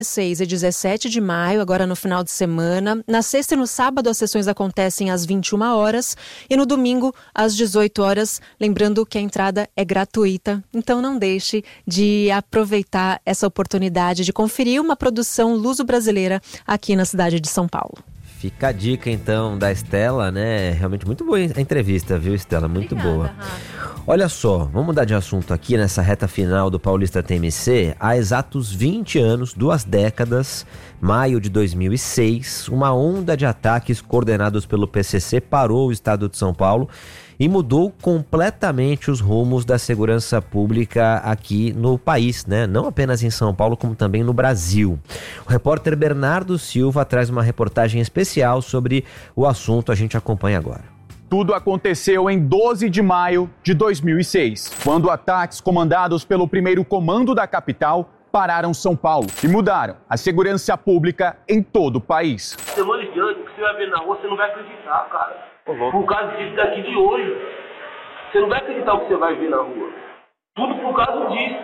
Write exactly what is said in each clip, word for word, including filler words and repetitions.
dezesseis e dezessete de maio, agora no final de semana. Na sexta e no sábado as sessões acontecem às vinte e uma horas e no domingo às dezoito horas, lembrando que a entrada é gratuita. Então não deixe de aproveitar essa oportunidade de conferir uma produção luso-brasileira aqui na cidade de São Paulo. Fica a dica então da Estela, né? Realmente muito boa a entrevista, viu, Estela? Muito Obrigada, boa. Rafa. Olha só, vamos mudar de assunto aqui nessa reta final do Paulista T M C. Há exatos vinte anos, duas décadas, maio de dois mil e seis, uma onda de ataques coordenados pelo P C C parou o estado de São Paulo e mudou completamente os rumos da segurança pública aqui no país, né? Não apenas em São Paulo, como também no Brasil. O repórter Bernardo Silva traz uma reportagem especial sobre o assunto, a gente acompanha agora. Tudo aconteceu em doze de maio de dois mil e seis, quando ataques comandados pelo primeiro comando da capital pararam São Paulo e mudaram a segurança pública em todo o país. Semana de ano, que você vai ver na rua, você não vai acreditar, cara. Por causa disso daqui de hoje, você não vai acreditar o que você vai ver na rua. Tudo por causa disso.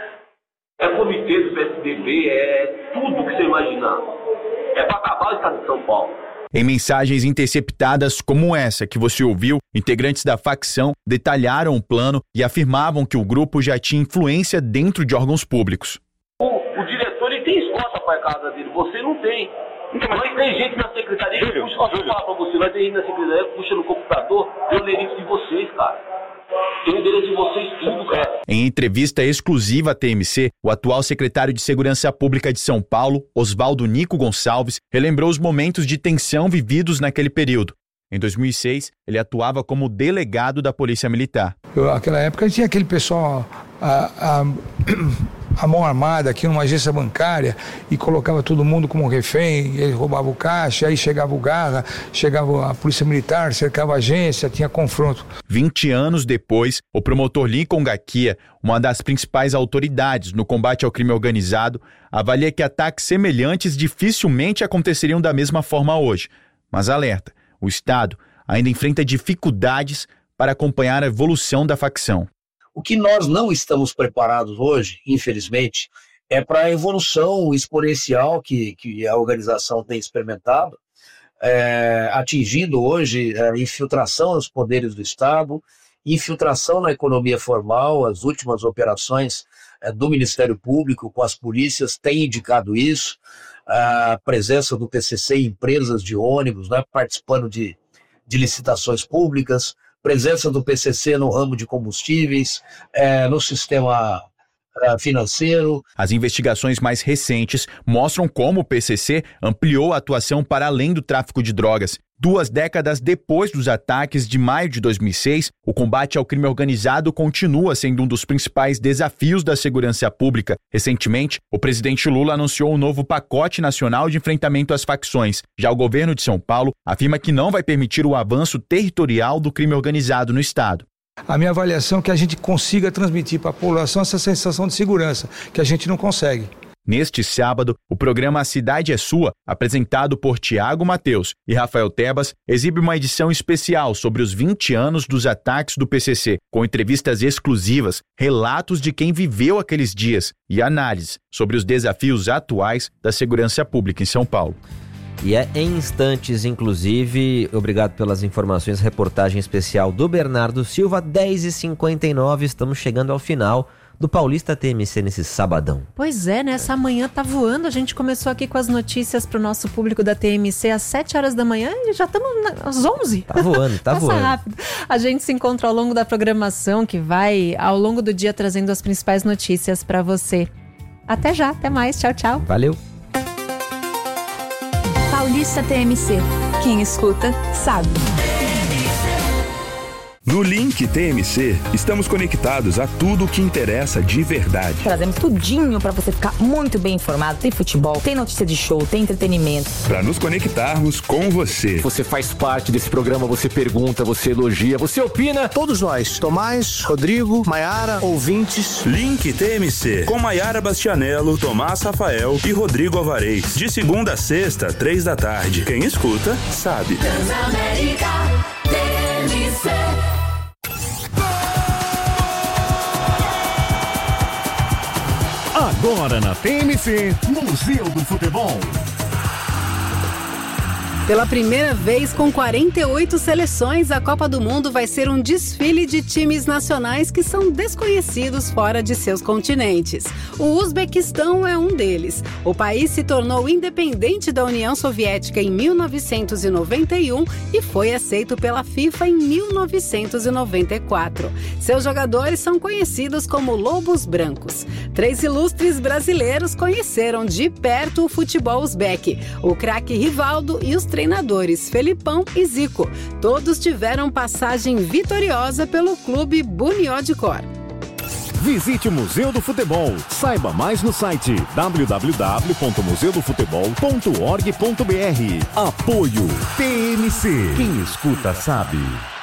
É comitê do P S D B, é tudo que você imaginar. É para acabar o estado de São Paulo. Em mensagens interceptadas como essa que você ouviu, integrantes da facção detalharam o plano e afirmavam que o grupo já tinha influência dentro de órgãos públicos. O, o diretor ele tem escolta para a casa dele, você não tem. Nós tem gente na secretaria que puxa, posso falar pra você, nós tem gente na secretaria que puxa no computador, tem o endereço de vocês, cara. Tem o endereço de vocês tudo, cara. Em entrevista exclusiva à T M C, o atual secretário de Segurança Pública de São Paulo, Oswaldo Nico Gonçalves, relembrou os momentos de tensão vividos naquele período. Em dois mil e seis, ele atuava como delegado da Polícia Militar. Eu, naquela época tinha aquele pessoal... A, a... a mão armada aqui numa agência bancária e colocava todo mundo como refém, ele roubava o caixa, aí chegava o Garra, chegava a polícia militar, cercava a agência, tinha confronto. vinte anos depois, o promotor Lincoln Gaquia, uma das principais autoridades no combate ao crime organizado, avalia que ataques semelhantes dificilmente aconteceriam da mesma forma hoje. Mas alerta, o Estado ainda enfrenta dificuldades para acompanhar a evolução da facção. O que nós não estamos preparados hoje, infelizmente, é para a evolução exponencial que, que a organização tem experimentado, é, atingindo hoje a infiltração nos poderes do Estado, infiltração na economia formal. As últimas operações é, do Ministério Público com as polícias têm indicado isso, a presença do P C C em empresas de ônibus, né, participando de, de licitações públicas, presença do P C C no ramo de combustíveis, é, no sistema é, financeiro. As investigações mais recentes mostram como o P C C ampliou a atuação para além do tráfico de drogas. Duas décadas depois dos ataques de maio de dois mil e seis, o combate ao crime organizado continua sendo um dos principais desafios da segurança pública. Recentemente, o presidente Lula anunciou um novo pacote nacional de enfrentamento às facções. Já o governo de São Paulo afirma que não vai permitir o avanço territorial do crime organizado no estado. A minha avaliação é que a gente consiga transmitir para a população essa sensação de segurança, que a gente não consegue. Neste sábado, o programa A Cidade é Sua, apresentado por Tiago Mateus e Rafael Tebas, exibe uma edição especial sobre os vinte anos dos ataques do P C C, com entrevistas exclusivas, relatos de quem viveu aqueles dias e análises sobre os desafios atuais da segurança pública em São Paulo. E é em instantes, inclusive, obrigado pelas informações, reportagem especial do Bernardo Silva, dez e cinquenta e nove, estamos chegando ao final do Paulista T M C nesse sabadão. Pois é, né? Essa manhã tá voando. A gente começou aqui com as notícias pro nosso público da T M C às sete horas da manhã e já estamos às onze. Tá voando, tá Passa voando. rápido. A gente se encontra ao longo da programação que vai, ao longo do dia, trazendo as principais notícias para você. Até já, até mais. Tchau, tchau. Valeu. Paulista T M C. Quem escuta, sabe. No Link T M C, estamos conectados a tudo o que interessa de verdade. Trazemos tudinho para você ficar muito bem informado. Tem futebol, tem notícia de show, tem entretenimento. Para nos conectarmos com você. Você faz parte desse programa, você pergunta, você elogia, você opina. Todos nós, Tomás, Rodrigo, Maiara, ouvintes. Link T M C, com Maiara Bastianello, Tomás Rafael e Rodrigo Alvarez. De segunda a sexta, três da tarde. Quem escuta, sabe. Transamérica T M C. Agora Agora na T M C, Museu do Futebol. Pela primeira vez, com quarenta e oito seleções, a Copa do Mundo vai ser um desfile de times nacionais que são desconhecidos fora de seus continentes. O Uzbequistão é um deles. O país se tornou independente da União Soviética em mil novecentos e noventa e um e foi aceito pela FIFA em mil novecentos e noventa e quatro. Seus jogadores são conhecidos como Lobos Brancos. Três ilustres brasileiros conheceram de perto o futebol uzbeque: o craque Rivaldo e os treinadores Felipão e Zico. Todos tiveram passagem vitoriosa pelo clube Bunyodkor. Visite o Museu do Futebol. Saiba mais no site w w w ponto museu do futebol ponto org ponto b r. Apoio T M C. Quem escuta sabe.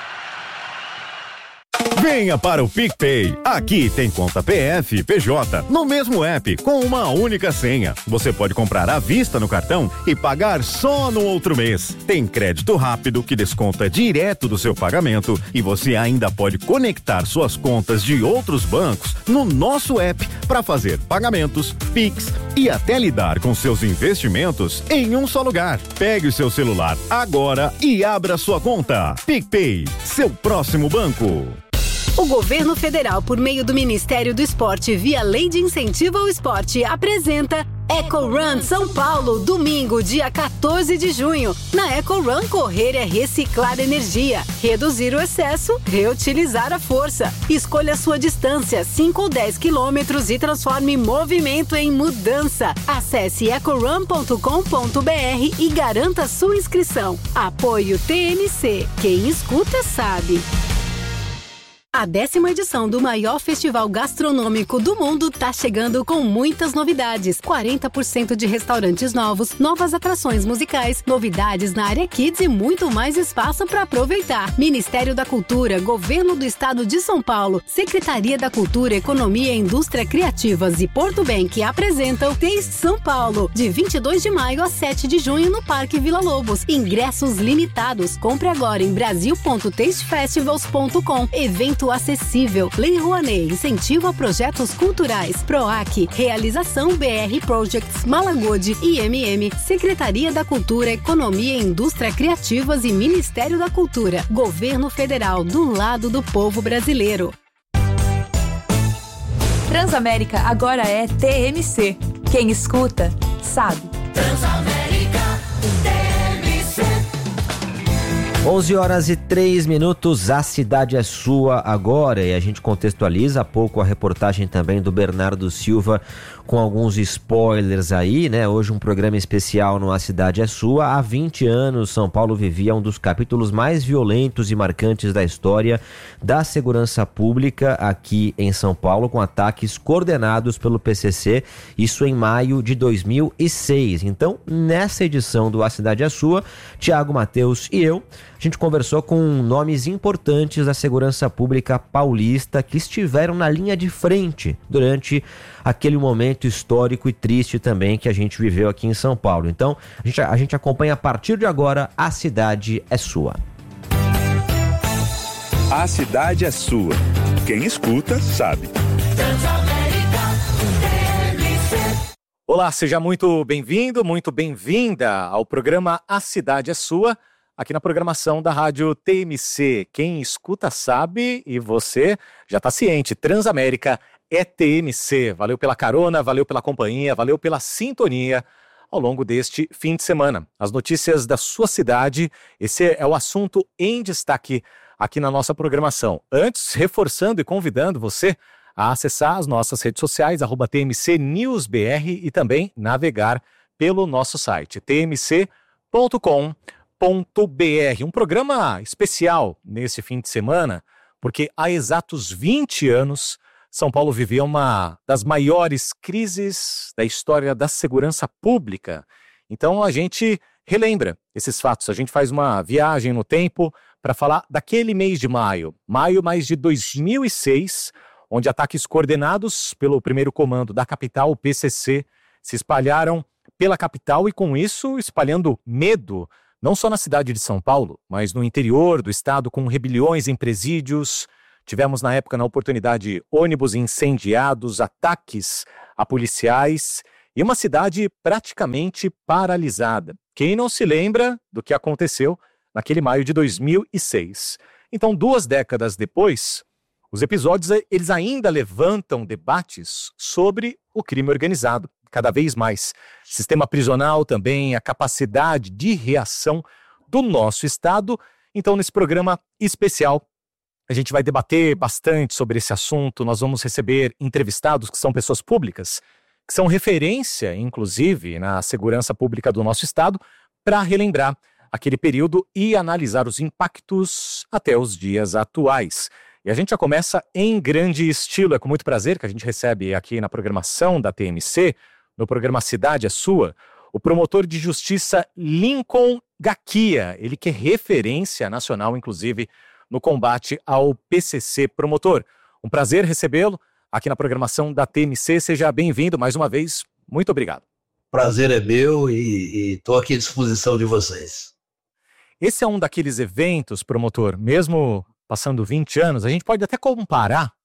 Venha para o PicPay. Aqui tem conta P F e P J no mesmo app, com uma única senha. Você pode comprar à vista no cartão e pagar só no outro mês. Tem crédito rápido que desconta direto do seu pagamento e você ainda pode conectar suas contas de outros bancos no nosso app para fazer pagamentos, Pix e até lidar com seus investimentos em um só lugar. Pegue o seu celular agora e abra sua conta. PicPay, seu próximo banco. O governo federal, por meio do Ministério do Esporte, via Lei de Incentivo ao Esporte, apresenta Eco Run São Paulo, domingo, dia quatorze de junho. Na Eco Run, correr é reciclar energia, reduzir o excesso, reutilizar a força. Escolha a sua distância, cinco ou dez quilômetros, e transforme movimento em mudança. Acesse eco run ponto com ponto b r e garanta sua inscrição. Apoio T M C. Quem escuta sabe. A décima edição do maior festival gastronômico do mundo tá chegando com muitas novidades. quarenta por cento de restaurantes novos, novas atrações musicais, novidades na área Kids e muito mais espaço para aproveitar. Ministério da Cultura, Governo do Estado de São Paulo, Secretaria da Cultura, Economia e Indústria Criativas e Porto Bank apresentam Taste São Paulo, de vinte e dois de maio a sete de junho no Parque Vila Lobos. Ingressos limitados. Compre agora em brasil ponto taste festivals ponto com. Evento acessível. Lei Rouanet, incentivo a projetos culturais. PROAC, realização B R Projects, Malagode, I M M, Secretaria da Cultura, Economia e Indústria Criativas e Ministério da Cultura. Governo Federal, do lado do povo brasileiro. Transamérica agora é T M C. Quem escuta, sabe. Transamérica, T M C. onze horas e três minutos, a cidade é sua agora, e a gente contextualiza há pouco a reportagem também do Bernardo Silva com alguns spoilers aí, né? Hoje um programa especial no A Cidade é Sua. Há vinte anos, São Paulo vivia um dos capítulos mais violentos e marcantes da história da segurança pública aqui em São Paulo, com ataques coordenados pelo P C C, isso em maio de dois mil e seis. Então, nessa edição do A Cidade é Sua, Tiago Mateus e eu, a gente conversou com nomes importantes da segurança pública paulista que estiveram na linha de frente durante aquele momento histórico e triste também que a gente viveu aqui em São Paulo. Então, a gente, a gente acompanha a partir de agora A Cidade é Sua. A Cidade é Sua. Quem escuta, sabe. Olá, seja muito bem-vindo, muito bem-vinda ao programa A Cidade é Sua, aqui na programação da rádio T M C. Quem escuta sabe e você já está ciente. Transamérica é T M C. Valeu pela carona, valeu pela companhia, valeu pela sintonia ao longo deste fim de semana. As notícias da sua cidade, esse é o assunto em destaque aqui na nossa programação. Antes, reforçando e convidando você a acessar as nossas redes sociais, arroba T M C News B R, e também navegar pelo nosso site, t m c ponto com ponto b r. Um programa especial nesse fim de semana, porque há exatos vinte anos, São Paulo vivia uma das maiores crises da história da segurança pública. Então a gente relembra esses fatos, a gente faz uma viagem no tempo para falar daquele mês de maio, maio mais de dois mil e seis, onde ataques coordenados pelo primeiro comando da capital, o P C C, se espalharam pela capital e com isso espalhando medo, não só na cidade de São Paulo, mas no interior do estado, com rebeliões em presídios. Tivemos na época, na oportunidade, ônibus incendiados, ataques a policiais e uma cidade praticamente paralisada. Quem não se lembra do que aconteceu naquele maio de dois mil e seis? Então, duas décadas depois, os episódios eles ainda levantam debates sobre o crime organizado, cada vez mais. Sistema prisional também, a capacidade de reação do nosso Estado. Então, nesse programa especial, a gente vai debater bastante sobre esse assunto. Nós vamos receber entrevistados que são pessoas públicas, que são referência, inclusive, na segurança pública do nosso Estado, para relembrar aquele período e analisar os impactos até os dias atuais. E a gente já começa em grande estilo. É com muito prazer que a gente recebe aqui na programação da T M C, no programa Cidade é Sua, o promotor de justiça Lincoln Gaquia, ele que é referência nacional, inclusive, no combate ao P C C. Promotor, um prazer recebê-lo aqui na programação da T M C. Seja bem-vindo mais uma vez. Muito obrigado. Prazer é meu e estou aqui à disposição de vocês. Esse é um daqueles eventos, promotor, mesmo passando vinte anos, a gente pode até comparar,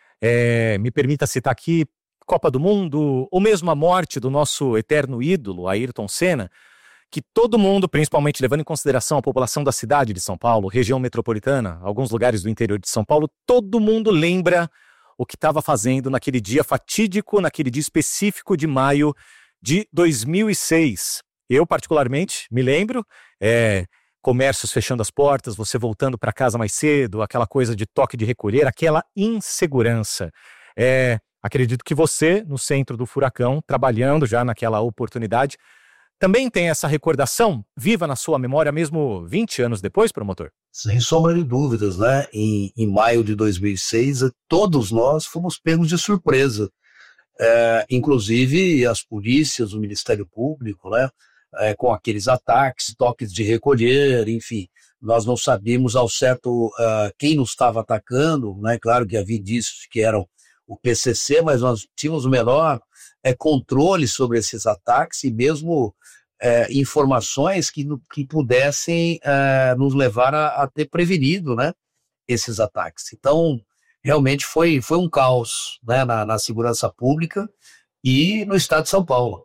é, me permita citar aqui, Copa do Mundo, ou mesmo a morte do nosso eterno ídolo, Ayrton Senna, que todo mundo, principalmente levando em consideração a população da cidade de São Paulo, região metropolitana, alguns lugares do interior de São Paulo, todo mundo lembra o que estava fazendo naquele dia fatídico, naquele dia específico de maio de dois mil e seis. Eu, particularmente, me lembro, é, comércios fechando as portas, você voltando para casa mais cedo, aquela coisa de toque de recolher, aquela insegurança. É, acredito que você, no centro do furacão, trabalhando já naquela oportunidade, também tem essa recordação viva na sua memória, mesmo vinte anos depois, promotor? Sem sombra de dúvidas, né? Em, em maio de dois mil e seis, todos nós fomos pegos de surpresa. É, inclusive as polícias, o Ministério Público, né? É, com aqueles ataques, toques de recolher, enfim. Nós não sabíamos ao certo uh, quem nos estava atacando, né? Claro que havia indícios que eram o P C C, mas nós tínhamos o menor é, controle sobre esses ataques e mesmo é, informações que, que pudessem é, nos levar a, a ter prevenido, né, esses ataques. Então, realmente foi, foi um caos, né, na, na segurança pública e no estado de São Paulo.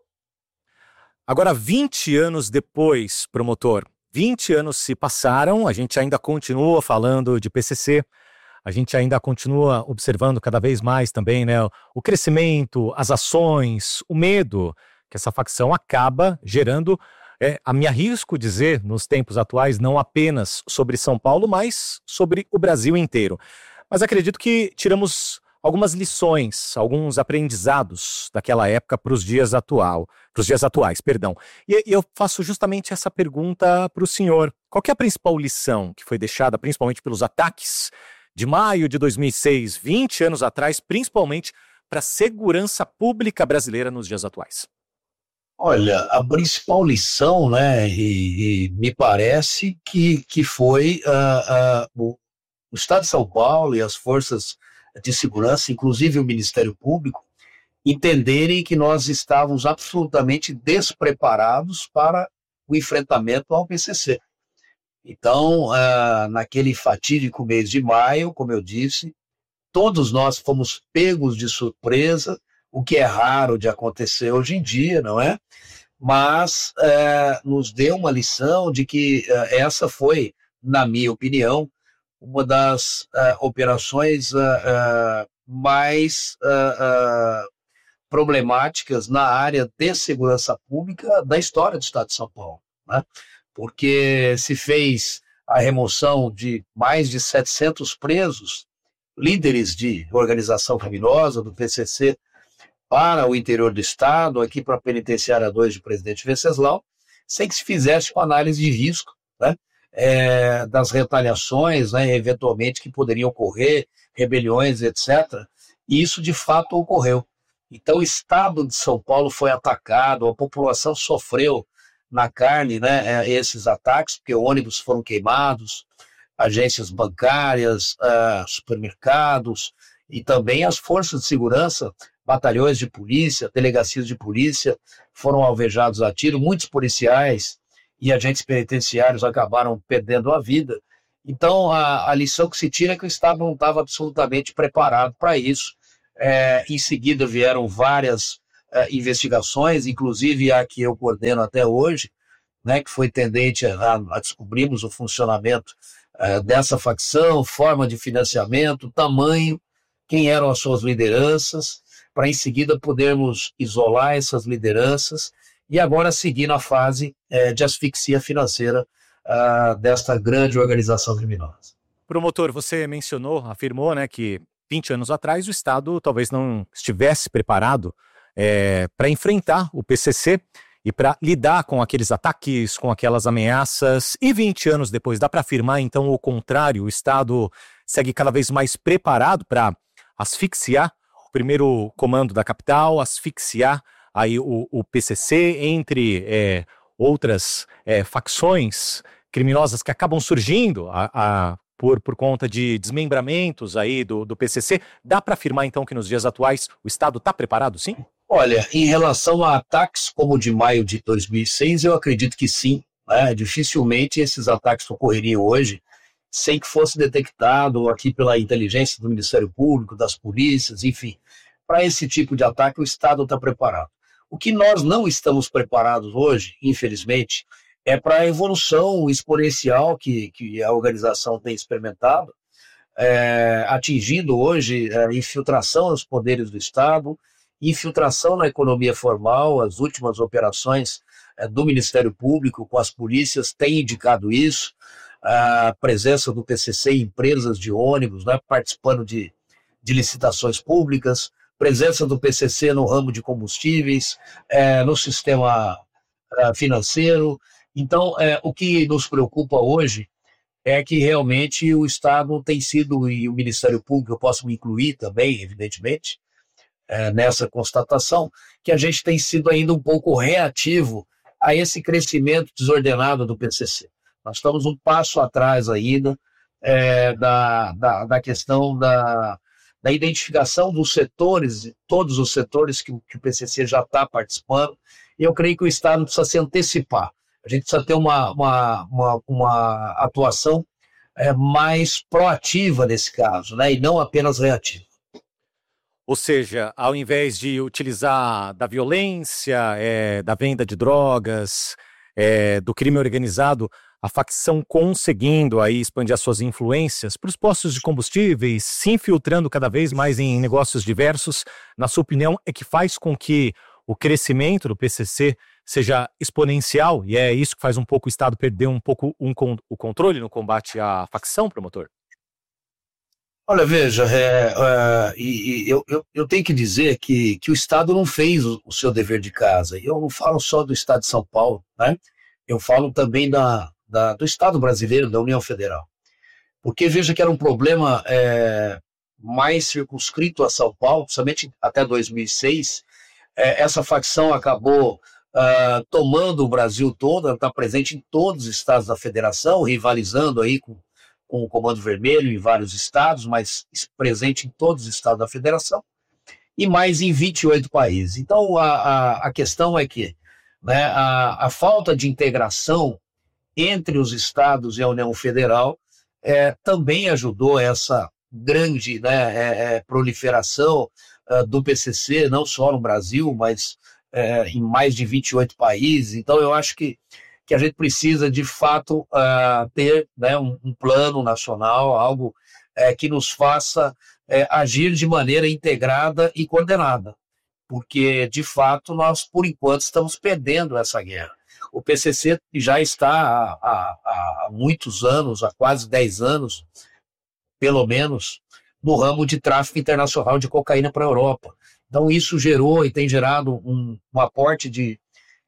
Agora, vinte anos depois, promotor, vinte anos se passaram, a gente ainda continua falando de P C C, a gente ainda continua observando cada vez mais também, né, o crescimento, as ações, o medo que essa facção acaba gerando, é, a me arrisco dizer, nos tempos atuais, não apenas sobre São Paulo, mas sobre o Brasil inteiro. Mas acredito que tiramos algumas lições, alguns aprendizados daquela época para os dias atual, para os dias atuais, perdão. E, e eu faço justamente essa pergunta para o senhor. Qual que é a principal lição que foi deixada, principalmente pelos ataques de maio de dois mil e seis, vinte anos atrás, principalmente para a segurança pública brasileira nos dias atuais? Olha, a principal lição, né, e, e me parece que, que foi uh, uh, o, o Estado de São Paulo e as forças de segurança, inclusive o Ministério Público, entenderem que nós estávamos absolutamente despreparados para o enfrentamento ao P C C. Então, uh, naquele fatídico mês de maio, como eu disse, todos nós fomos pegos de surpresa, o que é raro de acontecer hoje em dia, não é? Mas uh, nos deu uma lição de que uh, essa foi, na minha opinião, uma das uh, operações uh, uh, mais uh, uh, problemáticas na área de segurança pública da história do Estado de São Paulo, né? Porque se fez a remoção de mais de setecentos presos, líderes de organização criminosa, do P C C, para o interior do Estado, aqui para a Penitenciária dois de Presidente Venceslau, sem que se fizesse uma análise de risco, né, é, das retaliações, né, eventualmente que poderiam ocorrer, rebeliões, etcétera. E isso de fato ocorreu. Então o Estado de São Paulo foi atacado, a população sofreu na carne, né, esses ataques, porque ônibus foram queimados, agências bancárias, uh, supermercados, e também as forças de segurança, batalhões de polícia, delegacias de polícia foram alvejados a tiro, muitos policiais e agentes penitenciários acabaram perdendo a vida. Então a, a lição que se tira é que o Estado não estava absolutamente preparado para isso. É, em seguida vieram várias é, investigações, inclusive a que eu coordeno até hoje, né, que foi tendente a, a descobrirmos o funcionamento é, dessa facção, forma de financiamento, tamanho, quem eram as suas lideranças, para em seguida podermos isolar essas lideranças e agora seguir na fase é, de asfixia financeira uh, desta grande organização criminosa. Promotor, você mencionou, afirmou, né, que vinte anos atrás o Estado talvez não estivesse preparado é, para enfrentar o P C C e para lidar com aqueles ataques, com aquelas ameaças. E vinte anos depois, dá para afirmar então o contrário, o Estado segue cada vez mais preparado para asfixiar o primeiro comando da capital, asfixiar aí o, o P C C, entre é, outras é, facções criminosas que acabam surgindo a, a, por, por conta de desmembramentos aí do, do P C C. Dá para afirmar então que nos dias atuais o Estado está preparado, sim? Olha, em relação a ataques como o de maio de dois mil e seis, eu acredito que sim, né? Dificilmente esses ataques ocorreriam hoje sem que fosse detectado aqui pela inteligência do Ministério Público, das polícias, enfim. Para esse tipo de ataque o Estado está preparado. O que nós não estamos preparados hoje, infelizmente, é para a evolução exponencial que, que a organização tem experimentado, é, atingindo hoje a infiltração nos poderes do Estado, infiltração na economia formal. As últimas operações é, do Ministério Público com as polícias têm indicado isso, a presença do P C C em empresas de ônibus, né, participando de, de licitações públicas, presença do P C C no ramo de combustíveis, é, no sistema é, financeiro. Então, é, o que nos preocupa hoje é que realmente o Estado tem sido, e o Ministério Público, eu posso me incluir também, evidentemente, é, nessa constatação, que a gente tem sido ainda um pouco reativo a esse crescimento desordenado do P C C. Nós estamos um passo atrás ainda é, da, da, da questão da, da identificação dos setores, todos os setores que, que o P C C já está participando, e eu creio que o Estado precisa se antecipar. A gente precisa ter uma, uma, uma, uma atuação é, mais proativa nesse caso, né, e não apenas reativa. Ou seja, ao invés de utilizar da violência, é, da venda de drogas, é, do crime organizado, a facção conseguindo aí expandir as suas influências para os postos de combustíveis, se infiltrando cada vez mais em negócios diversos, na sua opinião, é que faz com que o crescimento do P C C seja exponencial, e é isso que faz um pouco o Estado perder um pouco um, o controle no combate à facção, promotor? Olha, veja, é, é, e, e eu, eu, eu tenho que dizer que, que o Estado não fez o, o seu dever de casa. Eu não falo só do Estado de São Paulo, né? Eu falo também da, da, do Estado brasileiro, da União Federal. Porque veja que era um problema é, mais circunscrito a São Paulo, principalmente até dois mil e seis. É, essa facção acabou Uh, tomando o Brasil todo, ela está presente em todos os estados da federação, rivalizando aí com, com o Comando Vermelho em vários estados, mas presente em todos os estados da federação, e mais em vinte e oito países. Então, a, a, a questão é que, né, a, a falta de integração entre os estados e a União Federal é, também ajudou essa grande, né, é, é, proliferação uh, do P C C, não só no Brasil, mas É, em mais de vinte e oito países. Então eu acho que, que a gente precisa de fato uh, ter, né, um, um plano nacional, algo uh, que nos faça uh, agir de maneira integrada e coordenada, porque de fato nós por enquanto estamos perdendo essa guerra. O P C C já está há, há, há muitos anos, há quase dez anos, pelo menos, no ramo de tráfico internacional de cocaína para a Europa. Então isso gerou e tem gerado um, um aporte de,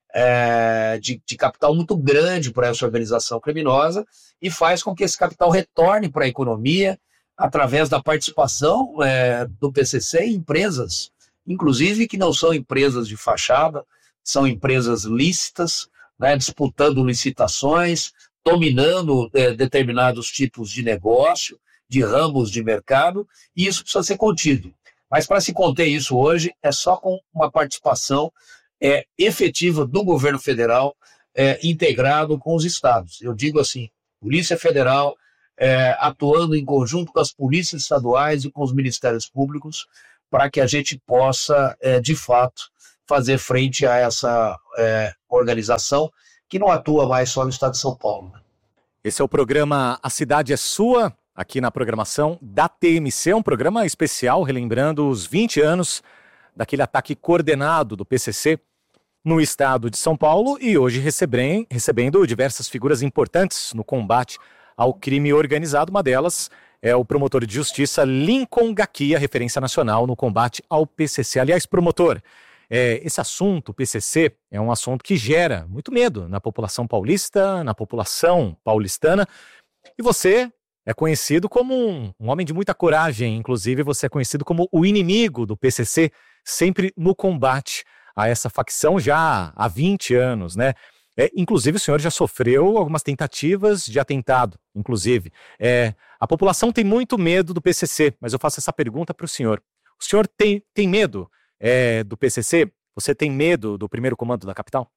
é, de, de capital muito grande para essa organização criminosa e faz com que esse capital retorne para a economia através da participação é, do P C C em empresas, inclusive que não são empresas de fachada, são empresas lícitas, né, disputando licitações, dominando é, determinados tipos de negócio, de ramos de mercado, e isso precisa ser contido. Mas para se conter isso hoje, é só com uma participação é, efetiva do governo federal é, integrado com os estados. Eu digo assim, Polícia Federal é, atuando em conjunto com as polícias estaduais e com os ministérios públicos para que a gente possa, é, de fato, fazer frente a essa é, organização que não atua mais só no estado de São Paulo. Esse é o programa A Cidade é Sua, aqui na programação da T M C, um programa especial relembrando os vinte anos daquele ataque coordenado do P C C no estado de São Paulo e hoje recebem, recebendo diversas figuras importantes no combate ao crime organizado. Uma delas é o promotor de justiça Lincoln Gaquia, referência nacional no combate ao P C C. Aliás, promotor, é, esse assunto, o P C C, é um assunto que gera muito medo na população paulista, na população paulistana. E você é conhecido como um, um homem de muita coragem, inclusive você é conhecido como o inimigo do P C C, sempre no combate a essa facção já há vinte anos, né? É, inclusive o senhor já sofreu algumas tentativas de atentado, inclusive. É, a população tem muito medo do P C C, mas eu faço essa pergunta para o senhor. O senhor tem, tem medo é, do P C C? Você tem medo do primeiro comando da capital?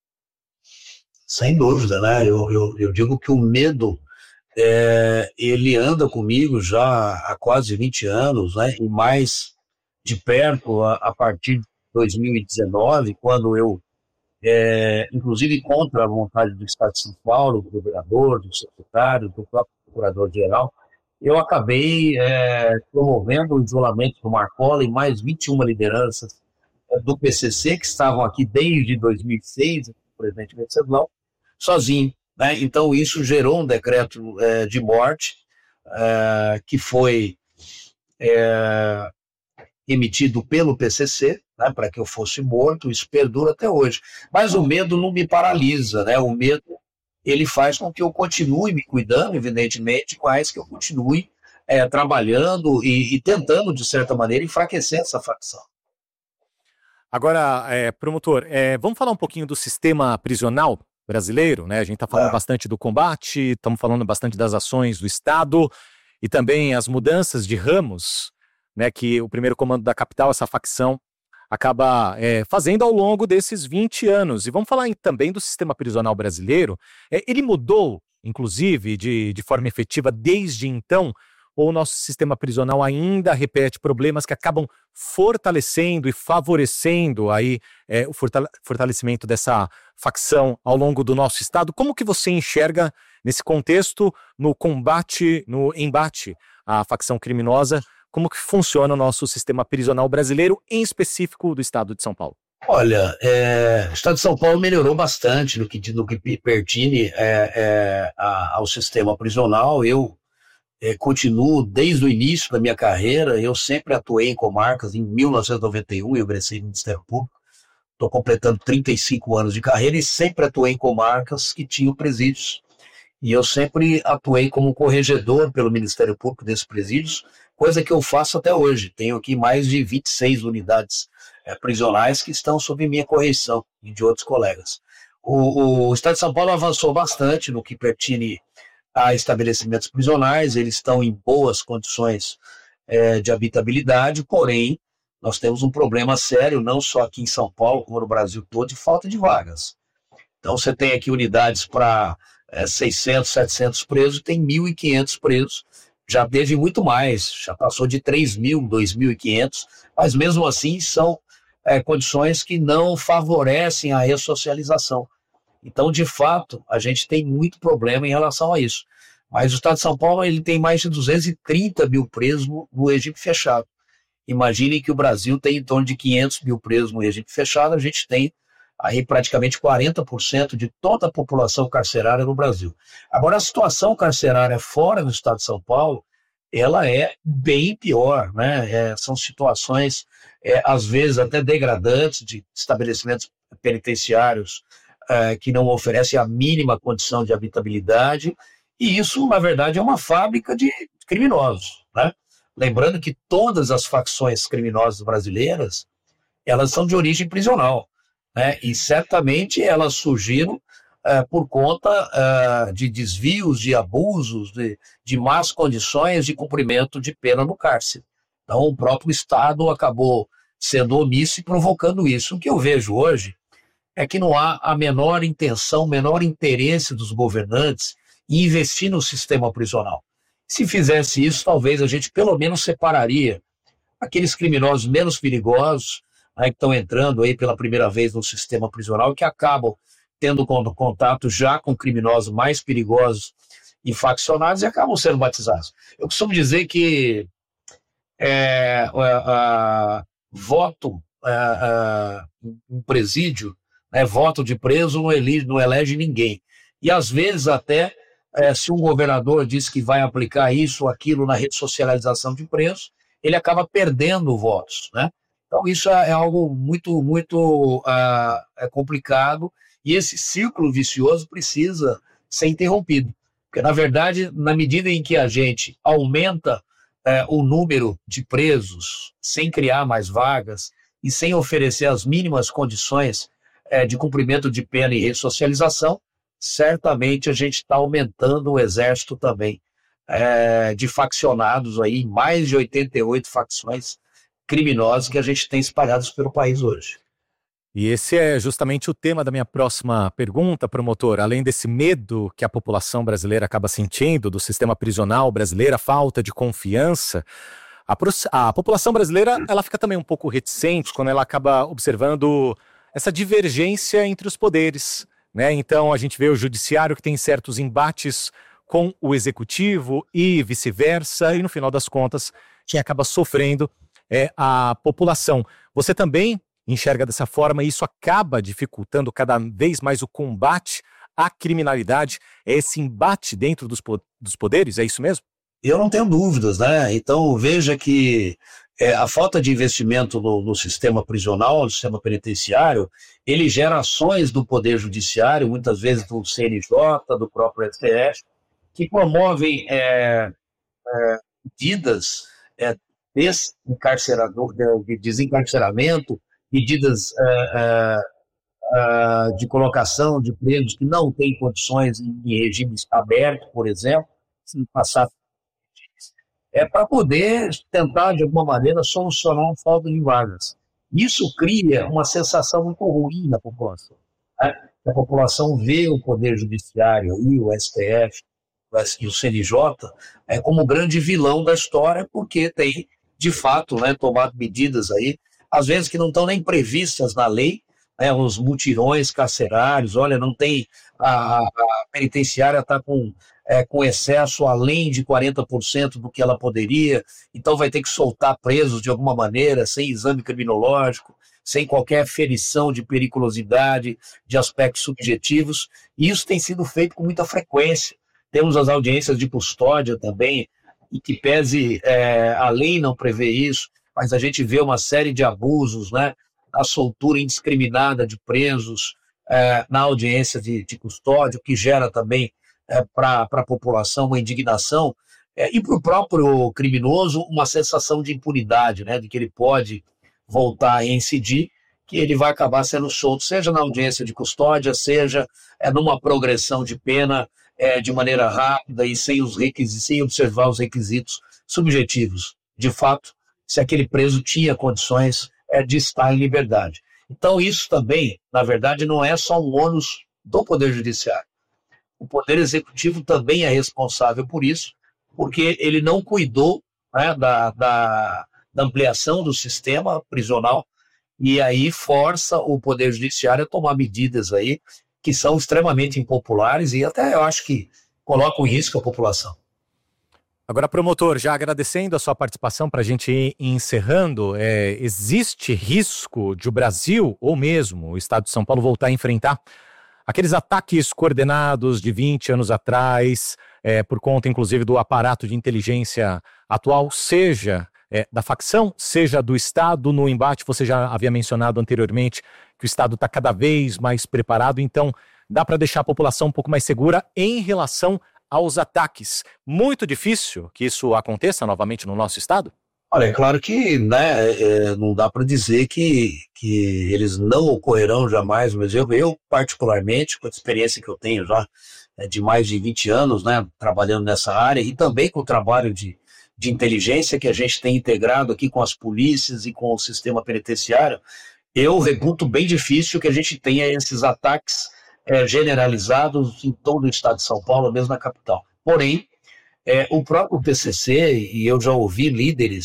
Sem dúvida, né? Eu, eu, eu digo que o medo, é, ele anda comigo já há quase vinte anos, né? E mais de perto a, a partir de dois mil e dezenove, quando eu É, inclusive contra a vontade do Estado de São Paulo, do governador, do secretário, do próprio procurador-geral, eu acabei é, promovendo o isolamento do Marcola e mais vinte e uma lideranças é, do P C C, que estavam aqui desde dois mil e seis, o presidente Venceslau, sozinho, né? Então isso gerou um decreto é, de morte é, que foi é, emitido pelo P C C, né, para que eu fosse morto. Isso perdura até hoje. Mas o medo não me paralisa, né? O medo, ele faz com que eu continue me cuidando, evidentemente, mas que eu continue é, trabalhando e, e tentando, de certa maneira, enfraquecer essa facção. Agora, é, promotor, é, vamos falar um pouquinho do sistema prisional brasileiro, né? A gente está falando é. bastante do combate, estamos falando bastante das ações do Estado e também as mudanças de ramos, né, que o primeiro comando da capital, essa facção, acaba é, fazendo ao longo desses vinte anos. E vamos falar em, também do sistema prisional brasileiro. É, ele mudou, inclusive, de, de forma efetiva desde então, ou o nosso sistema prisional ainda repete problemas que acabam fortalecendo e favorecendo aí, é, o fortale- fortalecimento dessa facção ao longo do nosso estado? Como que você enxerga nesse contexto, no combate, no embate à facção criminosa, como que funciona o nosso sistema prisional brasileiro, em específico do estado de São Paulo? Olha, é, o estado de São Paulo melhorou bastante no que, no que pertine é, é, a, ao sistema prisional. Eu é, continuo desde o início da minha carreira, eu sempre atuei em comarcas. Em mil novecentos e noventa e um eu ingressei no Ministério Público, estou completando trinta e cinco anos de carreira e sempre atuei em comarcas que tinham presídios. E eu sempre atuei como corregedor pelo Ministério Público desses presídios, coisa que eu faço até hoje. Tenho aqui mais de vinte e seis unidades é, prisionais que estão sob minha correção e de outros colegas. O, o Estado de São Paulo avançou bastante no que pertine a estabelecimentos prisionais, eles estão em boas condições é, de habitabilidade, porém, nós temos um problema sério, não só aqui em São Paulo, como no Brasil todo, de falta de vagas. Então, você tem aqui unidades para é, seiscentos, setecentos presos, tem mil e quinhentos presos. Já teve muito mais, já passou de três mil, dois mil e quinhentos, mas mesmo assim são é, condições que não favorecem a ressocialização. Então, de fato, a gente tem muito problema em relação a isso. Mas o Estado de São Paulo ele tem mais de duzentos e trinta mil presos no, no regime fechado. Imaginem que o Brasil tem em torno de quinhentos mil presos no regime fechado, a gente tem aí praticamente quarenta por cento de toda a população carcerária no Brasil. Agora, a situação carcerária fora do Estado de São Paulo, ela é bem pior, né? É, são situações, é, às vezes, até degradantes, de estabelecimentos penitenciários é, que não oferecem a mínima condição de habitabilidade, e isso, na verdade, é uma fábrica de criminosos, né? Lembrando que todas as facções criminosas brasileiras, elas são de origem prisional. Né, e certamente elas surgiram uh, por conta uh, de desvios, de abusos, de, de más condições de cumprimento de pena no cárcere. Então o próprio Estado acabou sendo omisso e provocando isso. O que eu vejo hoje é que não há a menor intenção, o menor interesse dos governantes em investir no sistema prisional. Se fizesse isso, talvez a gente pelo menos separaria aqueles criminosos menos perigosos, né, que estão entrando aí pela primeira vez no sistema prisional, que acabam tendo contato já com criminosos mais perigosos e faccionados e acabam sendo batizados. Eu costumo dizer que é, a, a, voto a, a, em presídio, né, voto de preso não elege, não elege ninguém. E às vezes até, é, se um governador diz que vai aplicar isso ou aquilo na ressocialização de presos, ele acaba perdendo votos, né? Então isso é, é algo muito, muito uh, é complicado, e esse círculo vicioso precisa ser interrompido. Porque, na verdade, na medida em que a gente aumenta é, o número de presos sem criar mais vagas e sem oferecer as mínimas condições é, de cumprimento de pena e ressocialização, certamente a gente está aumentando o exército também é, de faccionados, aí, mais de oitenta e oito facções criminosas que a gente tem espalhados pelo país hoje. E esse é justamente o tema da minha próxima pergunta, promotor. Além desse medo que a população brasileira acaba sentindo do sistema prisional brasileiro, a falta de confiança, a, a população brasileira ela fica também um pouco reticente quando ela acaba observando essa divergência entre os poderes, né? Então a gente vê o judiciário que tem certos embates com o executivo e vice-versa, e no final das contas quem acaba sofrendo é a população. Você também enxerga dessa forma e isso acaba dificultando cada vez mais o combate à criminalidade? É esse embate dentro dos, po- dos poderes, é isso mesmo? Eu não tenho dúvidas, né? Então veja que é, a falta de investimento no, no sistema prisional, no sistema penitenciário, ele gera ações do Poder Judiciário, muitas vezes do C N J, do próprio S T F, que promovem é, é, medidas é, desencarcerador, de desencarceramento, medidas uh, uh, uh, de colocação de presos que não têm condições em regime aberto, por exemplo, se passar, é para poder tentar, de alguma maneira, solucionar a falta de vagas. Isso cria uma sensação muito ruim na população, né? A população vê o Poder Judiciário e o S T F e o C N J é, como grande vilão da história, porque tem, de fato, né, tomado medidas aí, às vezes que não estão nem previstas na lei, né, os mutirões carcerários, olha, não tem, a, a penitenciária está com, é, com excesso além de quarenta por cento do que ela poderia, então vai ter que soltar presos de alguma maneira, sem exame criminológico, sem qualquer ferição de periculosidade, de aspectos subjetivos, e isso tem sido feito com muita frequência. Temos as audiências de custódia também, e que pese é, a lei não prevê isso, mas a gente vê uma série de abusos, né? A soltura indiscriminada de presos é, na audiência de, de custódia, que gera também é, para a população uma indignação é, e para o próprio criminoso uma sensação de impunidade, né? De que ele pode voltar a incidir, que ele vai acabar sendo solto, seja na audiência de custódia, seja é, numa progressão de pena é, de maneira rápida e sem, os requisitos, sem observar os requisitos subjetivos. De fato, se aquele preso tinha condições é, de estar em liberdade. Então isso também, na verdade, não é só um ônus do Poder Judiciário. O Poder Executivo também é responsável por isso, porque ele não cuidou, né, da, da, da ampliação do sistema prisional, e aí força o Poder Judiciário a tomar medidas aí que são extremamente impopulares e até eu acho que colocam em risco a população. Agora, promotor, já agradecendo a sua participação para a gente ir encerrando, é, existe risco de o Brasil, ou mesmo o Estado de São Paulo, voltar a enfrentar aqueles ataques coordenados de vinte anos atrás, é, por conta, inclusive, do aparato de inteligência atual, seja é, da facção, seja do Estado no embate? Você já havia mencionado anteriormente que o Estado está cada vez mais preparado, então dá para deixar a população um pouco mais segura em relação aos ataques. Muito difícil que isso aconteça novamente no nosso estado? Olha, é claro que, né, é, não dá para dizer que, que eles não ocorrerão jamais, mas eu, eu particularmente, com a experiência que eu tenho já é, de mais de vinte anos, né, trabalhando nessa área, e também com o trabalho de, de inteligência que a gente tem integrado aqui com as polícias e com o sistema penitenciário, eu reputo bem difícil que a gente tenha esses ataques É, generalizados em todo o estado de São Paulo, mesmo na capital. Porém, é, o próprio P C C, e eu já ouvi líderes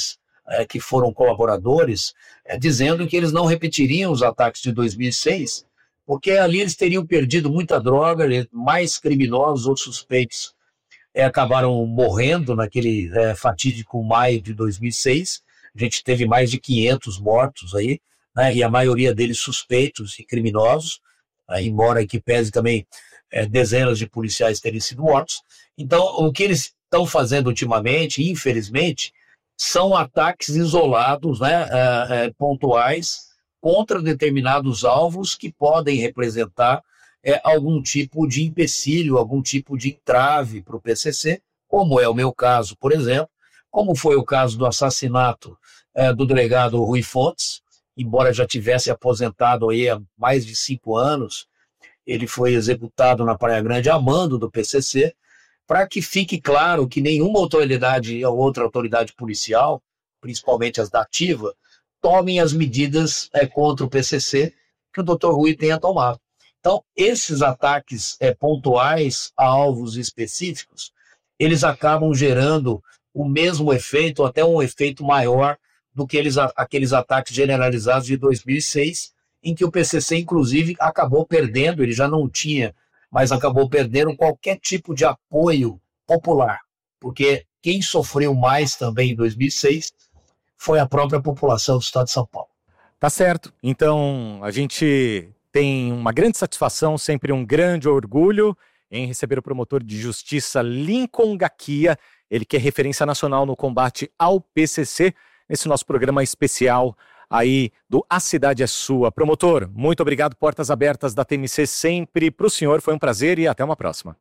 é, que foram colaboradores, é, dizendo que eles não repetiriam os ataques de dois mil e seis, porque ali eles teriam perdido muita droga, mais criminosos ou suspeitos é, acabaram morrendo naquele é, fatídico maio de dois mil e seis. A gente teve mais de quinhentos mortos aí, né, e a maioria deles suspeitos e criminosos, né, embora que pese também é, dezenas de policiais terem sido mortos. Então, o que eles estão fazendo ultimamente, infelizmente, são ataques isolados, né, é, é, pontuais, contra determinados alvos que podem representar é, algum tipo de empecilho, algum tipo de entrave para o P C C, como é o meu caso, por exemplo, como foi o caso do assassinato é, do delegado Rui Fontes, embora já tivesse aposentado aí há mais de cinco anos, ele foi executado na Praia Grande a mando do P C C, para que fique claro que nenhuma autoridade ou outra autoridade policial, principalmente as da ativa, tomem as medidas é, contra o P C C que o doutor Rui tenha tomado. Então, esses ataques é, pontuais a alvos específicos, eles acabam gerando o mesmo efeito, ou até um efeito maior do que eles, aqueles ataques generalizados de dois mil e seis, em que o P C C, inclusive, acabou perdendo, ele já não tinha, mas acabou perdendo qualquer tipo de apoio popular, porque quem sofreu mais também em dois mil e seis foi a própria população do estado de São Paulo. Tá certo. Então, a gente tem uma grande satisfação, sempre um grande orgulho em receber o promotor de justiça Lincoln Gaquia, ele que é referência nacional no combate ao P C C, nesse nosso programa especial aí do A Cidade é Sua. Promotor, muito obrigado, portas abertas da T M C sempre para o senhor, foi um prazer e até uma próxima.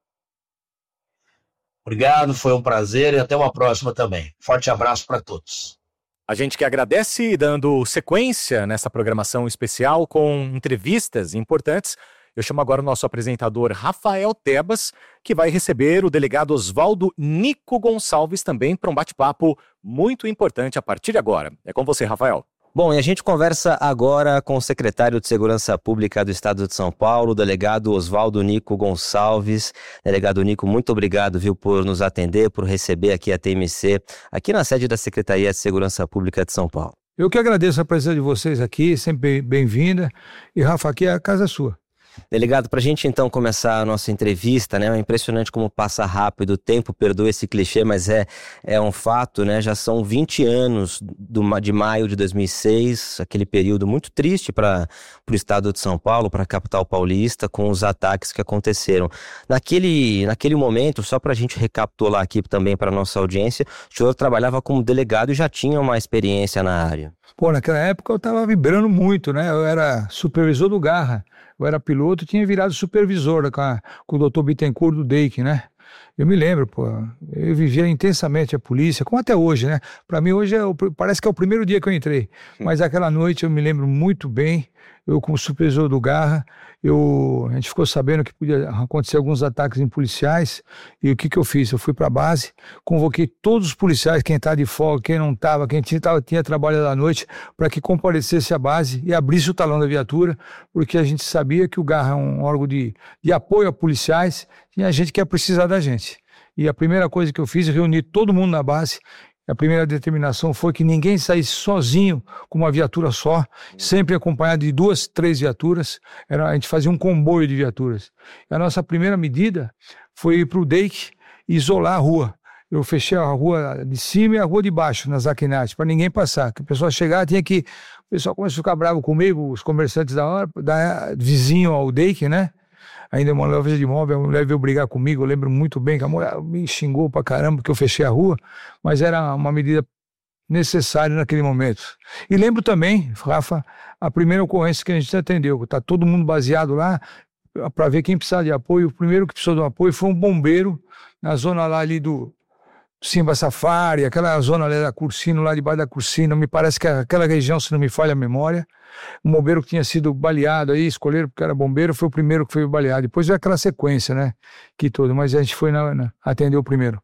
Obrigado, foi um prazer e até uma próxima também. Forte abraço para todos. A gente que agradece, dando sequência nessa programação especial com entrevistas importantes. Eu chamo agora o nosso apresentador Rafael Tebas, que vai receber o delegado Oswaldo Nico Gonçalves também para um bate-papo muito importante a partir de agora. É com você, Rafael. Bom, e a gente conversa agora com o secretário de Segurança Pública do Estado de São Paulo, o delegado Oswaldo Nico Gonçalves. Delegado Nico, muito obrigado, viu, por nos atender, por receber aqui a T M C, aqui na sede da Secretaria de Segurança Pública de São Paulo. Eu que agradeço a presença de vocês aqui, sempre bem-vinda. E, Rafa, aqui é a casa sua. Delegado, para a gente então começar a nossa entrevista, né, é impressionante como passa rápido o tempo, perdoa esse clichê, mas é, é um fato, né, já são vinte anos do, de maio de dois mil e seis, aquele período muito triste para o estado de São Paulo, para a capital paulista, com os ataques que aconteceram. Naquele, naquele momento, só para a gente recapitular aqui também para a nossa audiência, o senhor trabalhava como delegado e já tinha uma experiência na área. Pô, naquela época eu estava vibrando muito, né, eu era supervisor do Garra. Eu era piloto e tinha virado supervisor com, a, com o doutor Bittencourt do D E I C, né? Eu me lembro, pô, eu vivia intensamente a polícia, como até hoje, né? Para mim hoje é o, parece que é o primeiro dia que eu entrei, mas aquela noite eu me lembro muito bem, eu como supervisor do Garra, eu, a gente ficou sabendo que podia acontecer alguns ataques em policiais, e o que que eu fiz? Eu fui para a base, convoquei todos os policiais, quem estava de folga, quem não estava, quem tinha, tava, tinha trabalhado à noite, para que comparecesse à base e abrisse o talão da viatura, porque a gente sabia que o Garra é um órgão de, de apoio a policiais, e a gente quer precisar da gente. E a primeira coisa que eu fiz, eu reuni todo mundo na base. A primeira determinação foi que ninguém saísse sozinho com uma viatura só, sempre acompanhado de duas, três viaturas. Era, a gente fazia um comboio de viaturas. E a nossa primeira medida foi ir para o D E I C e isolar a rua. Eu fechei a rua de cima e a rua de baixo, nas Aquinates, para ninguém passar. Que o pessoal chegar, tinha que... O pessoal começou a ficar bravo comigo, os comerciantes da hora, da, vizinho ao D E I C, né? Ainda uma loja de imóvel, a mulher veio brigar comigo, eu lembro muito bem que a mulher me xingou pra caramba porque eu fechei a rua, mas era uma medida necessária naquele momento. E lembro também, Rafa, a primeira ocorrência que a gente atendeu, tá todo mundo baseado lá para ver quem precisava de apoio. O primeiro que precisou de apoio foi um bombeiro na zona lá ali do Simba Safari, aquela zona ali da Cursino, lá debaixo da Cursino, me parece que aquela região, se não me falha a memória, um bombeiro que tinha sido baleado aí, escolheram porque era bombeiro, foi o primeiro que foi baleado. Depois veio aquela sequência, né, que todo, mas a gente foi na, na, atender o primeiro.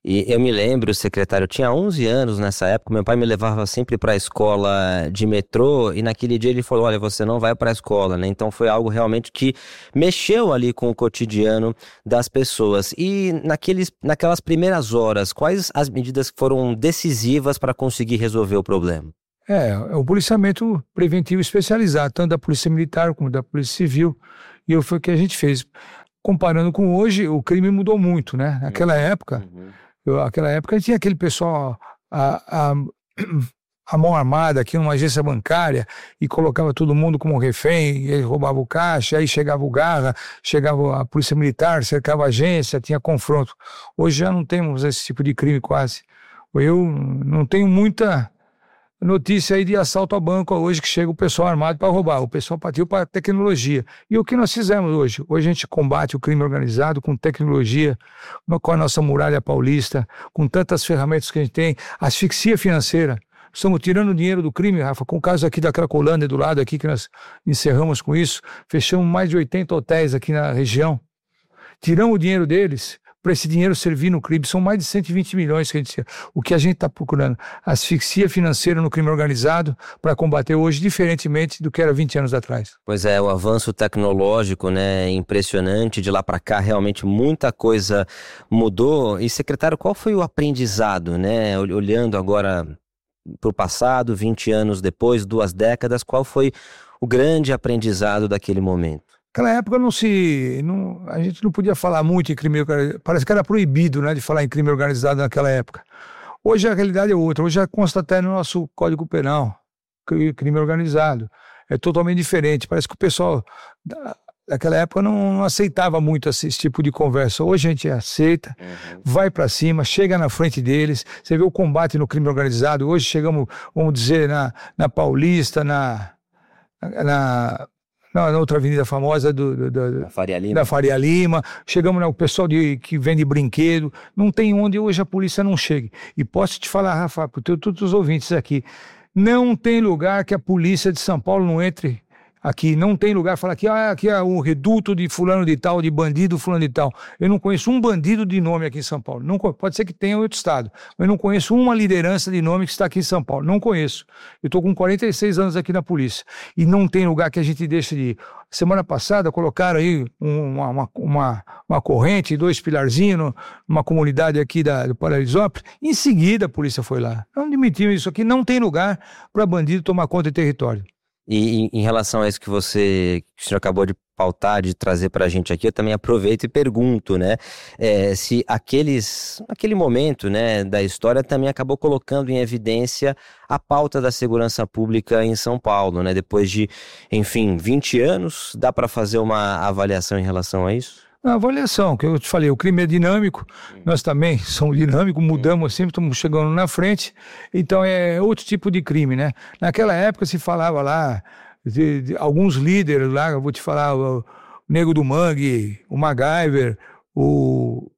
E eu me lembro, secretário, eu tinha onze anos nessa época, meu pai me levava sempre para a escola de metrô e naquele dia ele falou, olha, você não vai para a escola, né? Então foi algo realmente que mexeu ali com o cotidiano das pessoas. E naqueles, naquelas primeiras horas, quais as medidas que foram decisivas para conseguir resolver o problema? É, é o policiamento preventivo especializado, tanto da Polícia Militar como da Polícia Civil, e foi o que a gente fez. Comparando com hoje, o crime mudou muito, né? Naquela época... Uhum. Eu, naquela época tinha aquele pessoal a, a, a mão armada aqui numa agência bancária e colocava todo mundo como refém, e ele roubava o caixa, aí chegava o Garra, chegava a Polícia Militar, cercava a agência, tinha confronto. Hoje já não temos esse tipo de crime quase. Eu não tenho muita notícia aí de assalto a banco hoje que chega o pessoal armado para roubar. O pessoal partiu para a tecnologia. E o que nós fizemos hoje? Hoje a gente combate o crime organizado com tecnologia, com a nossa muralha paulista, com tantas ferramentas que a gente tem, asfixia financeira. Estamos tirando o dinheiro do crime, Rafa, com o caso aqui da Cracolândia do lado aqui, que nós encerramos com isso, fechamos mais de oitenta hotéis aqui na região, tiramos o dinheiro deles para esse dinheiro servir no crime. São mais de cento e vinte milhões que a gente... O que a gente está procurando? Asfixia financeira no crime organizado para combater hoje, diferentemente do que era vinte anos atrás. Pois é, o avanço tecnológico, né, impressionante, de lá para cá, realmente muita coisa mudou. E, secretário, qual foi o aprendizado, né, olhando agora para o passado, vinte anos depois, duas décadas, qual foi o grande aprendizado daquele momento? Naquela época não se, não, a gente não podia falar muito em crime organizado, parece que era proibido, né, de falar em crime organizado naquela época. Hoje a realidade é outra, hoje já consta até no nosso Código Penal, crime organizado, é totalmente diferente, parece que o pessoal da, daquela época não, não aceitava muito esse, esse tipo de conversa. Hoje a gente aceita, uhum. vai para cima, chega na frente deles, você vê o combate no crime organizado, hoje chegamos, vamos dizer, na, na Paulista, na... na Na, na outra avenida famosa do, do, do, da, Faria Lima. da Faria Lima, chegamos no pessoal de, que vende brinquedo, não tem onde hoje a polícia não chegue. E posso te falar, Rafa, para todos os ouvintes aqui, não tem lugar que a polícia de São Paulo não entre aqui, não tem lugar, fala que ah, aqui é o reduto de fulano de tal, de bandido fulano de tal. Eu não conheço um bandido de nome aqui em São Paulo, não, pode ser que tenha em outro estado, mas eu não conheço uma liderança de nome que está aqui em São Paulo, não conheço. Eu estou com quarenta e seis anos aqui na polícia, e não tem lugar que a gente deixe de ir. Semana passada colocaram aí uma, uma, uma, uma corrente, dois pilarzinhos, numa comunidade aqui da, do Paraisópolis, em seguida a polícia foi lá. Não admitimos isso aqui, não tem lugar para bandido tomar conta de território. E em, em relação a isso que você, que o senhor acabou de pautar, de trazer para a gente aqui, eu também aproveito e pergunto, né, é, se aqueles, aquele momento, né, da história também acabou colocando em evidência a pauta da segurança pública em São Paulo, né, depois de, enfim, vinte anos, dá para fazer uma avaliação em relação a isso? A avaliação, que eu te falei, o crime é dinâmico, nós também somos dinâmicos, mudamos sempre, estamos chegando na frente, então é outro tipo de crime, né? Naquela época se falava lá, de, de, alguns líderes lá, eu vou te falar, o, o Nego do Mangue, o MacGyver, o...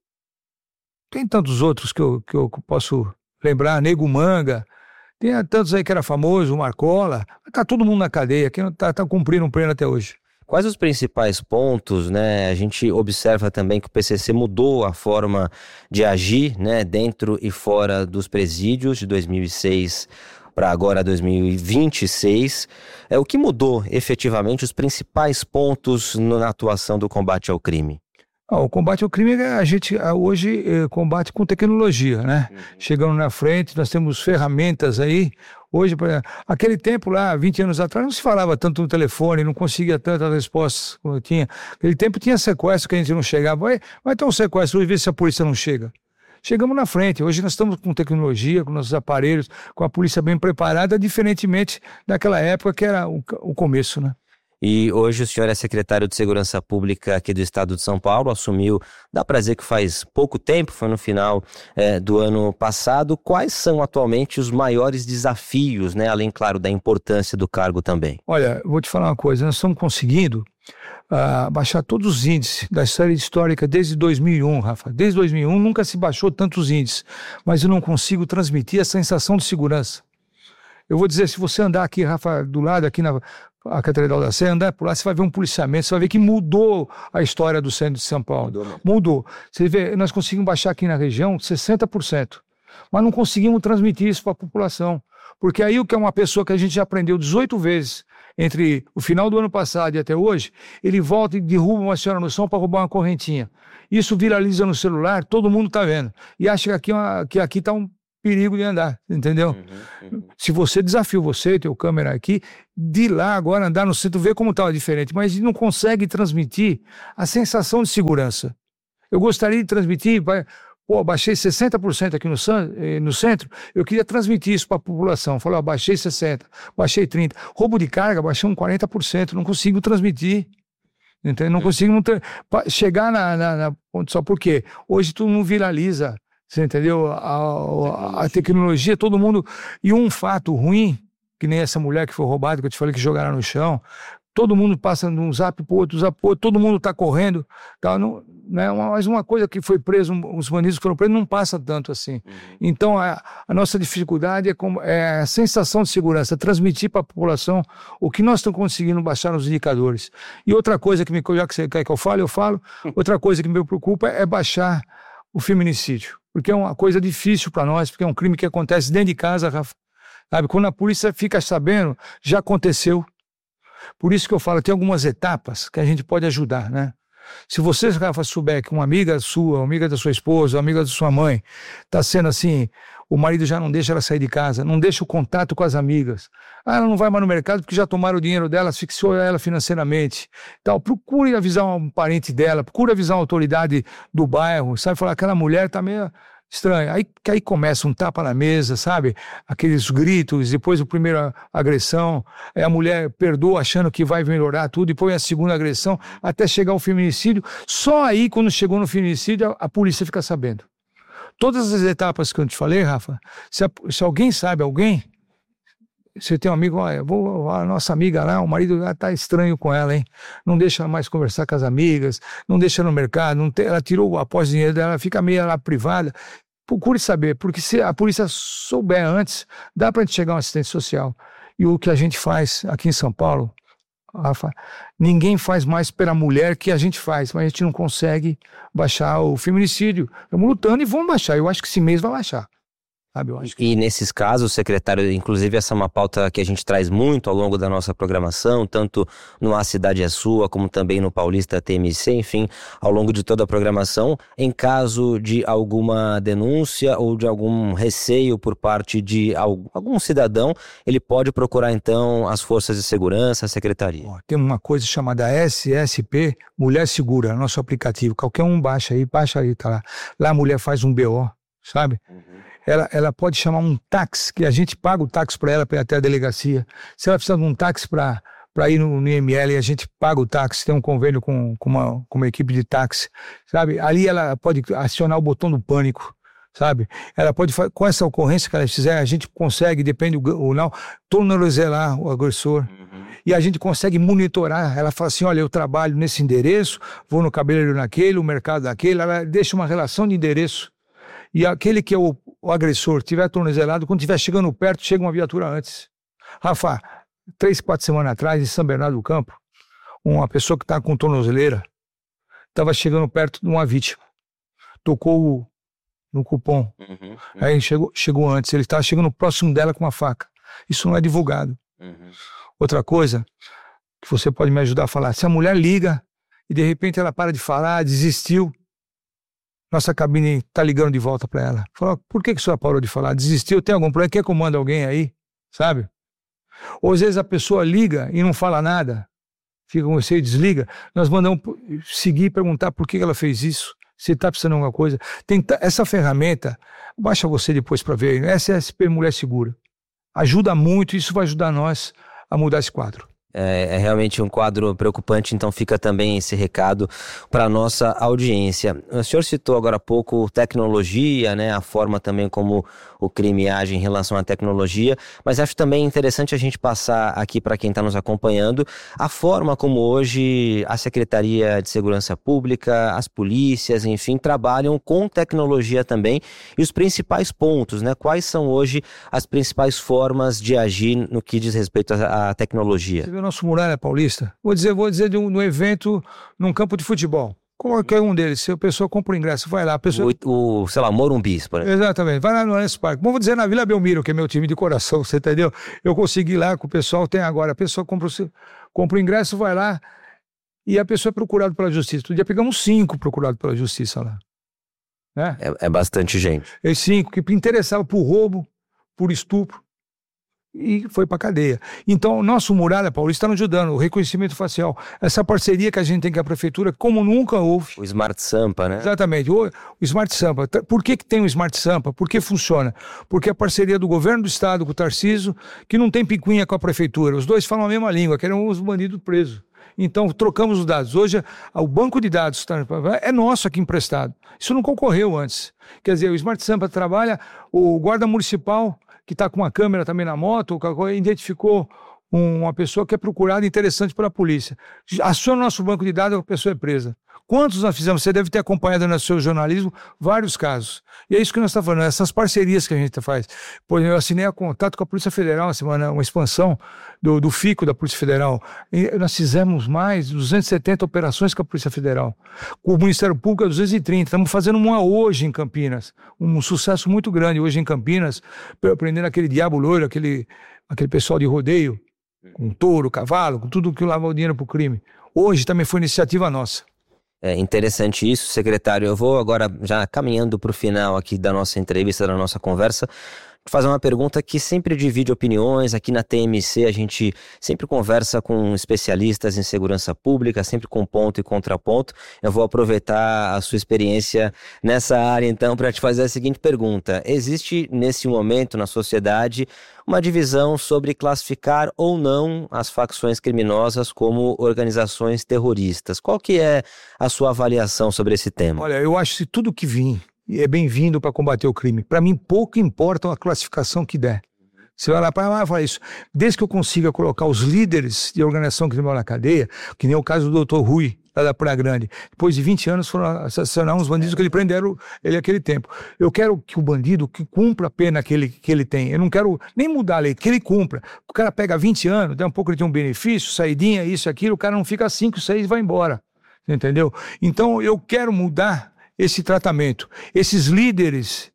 tem tantos outros que eu, que eu posso lembrar, Nego Manga, tem tantos aí que era famoso, o Marcola, tá todo mundo na cadeia, que não tá, tá cumprindo um pleno até hoje. Quais os principais pontos, né? A gente observa também que o P C C mudou a forma de agir, né, dentro e fora dos presídios de dois mil e seis para agora dois mil e vinte e seis. É, o que mudou efetivamente, os principais pontos na atuação do combate ao crime? Ah, o combate ao crime, a gente hoje é, combate com tecnologia, né? Uhum. Chegando na frente, nós temos ferramentas aí. Hoje, aquele tempo lá, vinte anos atrás, não se falava tanto no telefone, não conseguia tantas respostas como tinha. Aquele tempo tinha sequestro que a gente não chegava. Vai, vai ter um sequestro, vamos ver se a polícia não chega. Chegamos na frente. Hoje nós estamos com tecnologia, com nossos aparelhos, com a polícia bem preparada, diferentemente daquela época que era o, o começo, né? E hoje o senhor é secretário de Segurança Pública aqui do estado de São Paulo, assumiu, dá para dizer que faz pouco tempo, foi no final é, do ano passado. Quais são atualmente os maiores desafios, né? Além, claro, da importância do cargo também? Olha, eu vou te falar uma coisa, nós estamos conseguindo uh, baixar todos os índices da série histórica desde dois mil e um, Rafa. Desde dois mil e um nunca se baixou tantos índices, mas eu não consigo transmitir a sensação de segurança. Eu vou dizer, se você andar aqui, Rafa, do lado, aqui na, a Catedral da Sé, andar por lá, você vai ver um policiamento, você vai ver que mudou a história do centro de São Paulo. Mudou. mudou. Você vê, nós conseguimos baixar aqui na região sessenta por cento, mas não conseguimos transmitir isso para a população. Porque aí o que é uma pessoa que a gente já aprendeu dezoito vezes entre o final do ano passado e até hoje, ele volta e derruba uma senhora no chão para roubar uma correntinha. Isso viraliza no celular, todo mundo está vendo. E acha que aqui, uma, que aqui está um perigo de andar, entendeu? Uhum, uhum. Se você desafia você, teu câmera aqui, de lá agora andar no centro, ver como estava diferente, mas não consegue transmitir a sensação de segurança. Eu gostaria de transmitir, vai, pô, baixei sessenta por cento aqui no, no centro, eu queria transmitir isso para a população. Falei, ó, baixei sessenta por cento, baixei trinta por cento. Roubo de carga, baixei um quarenta por cento, não consigo transmitir. Entendeu? Não consigo não ter, chegar na, na, na ponto só porque hoje todo mundo viraliza. Você entendeu? A, a, a tecnologia, todo mundo... E um fato ruim, que nem essa mulher que foi roubada, que eu te falei que jogaram no chão, todo mundo passa de um zap pro outro, zap pro outro, todo mundo tá correndo. Tá, não, né, mas uma coisa que foi preso, os bandidos que foram presos, não passa tanto assim. Uhum. Então, a, a nossa dificuldade é, como, é a sensação de segurança, transmitir para a população o que nós estamos conseguindo baixar nos indicadores. E outra coisa que me... Já que você quer que eu fale, eu falo. Outra coisa que me preocupa é baixar o feminicídio. Porque é uma coisa difícil para nós, porque é um crime que acontece dentro de casa, Rafa. Sabe? Quando a polícia fica sabendo, já aconteceu. Por isso que eu falo, tem algumas etapas que a gente pode ajudar, né? Se você, Rafa, souber que uma amiga sua, uma amiga da sua esposa, uma amiga da sua mãe, está sendo assim, o marido já não deixa ela sair de casa, não deixa o contato com as amigas. Ah, ela não vai mais no mercado porque já tomaram o dinheiro dela, asfixiou ela financeiramente. Então, procure avisar um parente dela, procure avisar uma autoridade do bairro, sabe? Falar, aquela mulher está meio estranha. Aí, que aí começa um tapa na mesa, sabe? Aqueles gritos, depois a primeira agressão, aí a mulher perdoa achando que vai melhorar tudo, depois a segunda agressão, até chegar ao feminicídio. Só aí, quando chegou no feminicídio, a, a polícia fica sabendo. Todas as etapas que eu te falei, Rafa, se, a, se alguém sabe, alguém, você tem um amigo, olha, vou, a nossa amiga lá, o marido já tá estranho com ela, hein? Não deixa mais conversar com as amigas, não deixa no mercado, não tem, ela tirou após o dinheiro dela, ela fica meio lá privada. Procure saber, porque se a polícia souber antes, dá pra gente chegar a um assistente social. E o que a gente faz aqui em São Paulo, Rafa, ninguém faz mais pela mulher que a gente faz, mas a gente não consegue baixar o feminicídio. Estamos lutando e vamos baixar. Eu acho que esse mês vai baixar. Sabe, eu acho que... E nesses casos, secretário, inclusive essa é uma pauta que a gente traz muito ao longo da nossa programação, tanto no A Cidade é Sua, como também no Paulista T M C, enfim, ao longo de toda a programação. Em caso de alguma denúncia ou de algum receio por parte de algum cidadão, ele pode procurar então as forças de segurança, a secretaria. Tem uma coisa chamada S S P, Mulher Segura, nosso aplicativo. Qualquer um baixa aí, baixa aí, tá lá. Lá a mulher faz um B O, sabe? Uhum. Ela, ela pode chamar um táxi, que a gente paga o táxi para ela, para ir até a delegacia. Se ela precisa de um táxi para ir no, no I M L, a gente paga o táxi, tem um convênio com, com, uma, com uma equipe de táxi, sabe? Ali ela pode acionar o botão do pânico, sabe? Ela pode, com essa ocorrência que ela fizer, a gente consegue, depende ou não, tornozelar o agressor. Uhum. E a gente consegue monitorar. Ela fala assim, olha, eu trabalho nesse endereço, vou no cabeleireiro naquele, o mercado naquele, ela deixa uma relação de endereço. E aquele que é o, o agressor tiver tornozelado, quando estiver chegando perto, chega uma viatura antes. Rafa, três, quatro semanas atrás, em São Bernardo do Campo, uma pessoa que está com tornozeleira estava chegando perto de uma vítima. Tocou no cupom. Uhum, uhum. Aí chegou, chegou antes. Ele estava chegando próximo dela com uma faca. Isso não é divulgado. Uhum. Outra coisa que você pode me ajudar a falar. Se a mulher liga e de repente ela para de falar, desistiu, nossa cabine está ligando de volta para ela. Fala, por que, que a senhora parou de falar? Desistiu? Tem algum problema? Quer que eu mande alguém aí? Sabe? Ou às vezes a pessoa liga e não fala nada. Fica com você e desliga. Nós mandamos seguir e perguntar por que ela fez isso. Se está precisando de alguma coisa. Tem essa ferramenta, baixa você depois para ver. S S P Mulher Segura. Ajuda muito, isso vai ajudar nós a mudar esse quadro. É, é realmente um quadro preocupante, então fica também esse recado para a nossa audiência. O senhor citou agora há pouco tecnologia, né, a forma também como o crime age em relação à tecnologia, mas acho também interessante a gente passar aqui para quem está nos acompanhando a forma como hoje a Secretaria de Segurança Pública, as polícias, enfim, trabalham com tecnologia também e os principais pontos, né? Quais são hoje as principais formas de agir no que diz respeito à, à tecnologia? ver o nosso Muralha Paulista. Vou dizer, vou dizer de um, de um evento num campo de futebol. Qualquer um deles, se a pessoa compra o ingresso, vai lá. A pessoa... o, o, sei lá, Morumbi, por exemplo. Exatamente, vai lá no Allianz Parque. Vamos dizer na Vila Belmiro, que é meu time de coração, você entendeu? Eu consegui lá com o pessoal, tem agora. A pessoa compra o, compra o ingresso, vai lá e a pessoa é procurada pela justiça. Todo dia pegamos cinco procurados pela justiça lá. Né? É, é bastante gente. É cinco que interessavam por roubo, por estupro. E foi para cadeia. Então, o nosso Muralha Paulista está nos ajudando, o reconhecimento facial, essa parceria que a gente tem com a prefeitura, como nunca houve. O Smart Sampa, né? Exatamente, o, o Smart Sampa. Por que que tem o Smart Sampa? Por que funciona? Porque a parceria do governo do estado com o Tarcísio, que não tem picuinha com a prefeitura, os dois falam a mesma língua, querem os bandidos presos. Então, trocamos os dados. Hoje, o banco de dados é nosso aqui emprestado. Isso não concorreu antes. Quer dizer, o Smart Sampa trabalha, o guarda municipal, que está com uma câmera também na moto, identificou uma pessoa que é procurada interessante pela polícia. Aciona o nosso banco de dados, a pessoa é presa. Quantos nós fizemos? Você deve ter acompanhado no seu jornalismo vários casos. E é isso que nós estamos falando, essas parcerias que a gente faz. Por exemplo, eu assinei a contato com a Polícia Federal, uma, semana, uma expansão do, do FICO da Polícia Federal. E nós fizemos mais de duzentas e setenta operações com a Polícia Federal. Com o Ministério Público, duzentas e trinta. Estamos fazendo uma hoje em Campinas. Um sucesso muito grande hoje em Campinas, prendendo aquele diabo loiro, aquele, aquele pessoal de rodeio, com touro, cavalo, com tudo que lava o dinheiro para o crime. Hoje também foi iniciativa nossa. É interessante isso, secretário. Eu vou agora, já caminhando para o final aqui da nossa entrevista, da nossa conversa, fazer uma pergunta que sempre divide opiniões. Aqui na T M C a gente sempre conversa com especialistas em segurança pública, sempre com ponto e contraponto. Eu vou aproveitar a sua experiência nessa área então para te fazer a seguinte pergunta. Existe nesse momento na sociedade uma divisão sobre classificar ou não as facções criminosas como organizações terroristas? Qual que é a sua avaliação sobre esse tema? Olha, eu acho que tudo que vir é bem-vindo para combater o crime. Para mim, pouco importa a classificação que der. Você vai lá para lá e fala isso. Desde que eu consiga colocar os líderes de organização criminal na cadeia, que nem o caso do doutor Rui, lá da Praia Grande. Depois de vinte anos foram assassinar uns bandidos que ele prenderam ele naquele tempo. Eu quero que o bandido que cumpra a pena que ele, que ele tem. Eu não quero nem mudar a lei, que ele cumpra. O cara pega vinte anos, dá um pouco, ele tem um benefício, saidinha, isso e aquilo, o cara não fica cinco, seis e vai embora. Entendeu? Então eu quero mudar esse tratamento. Esses líderes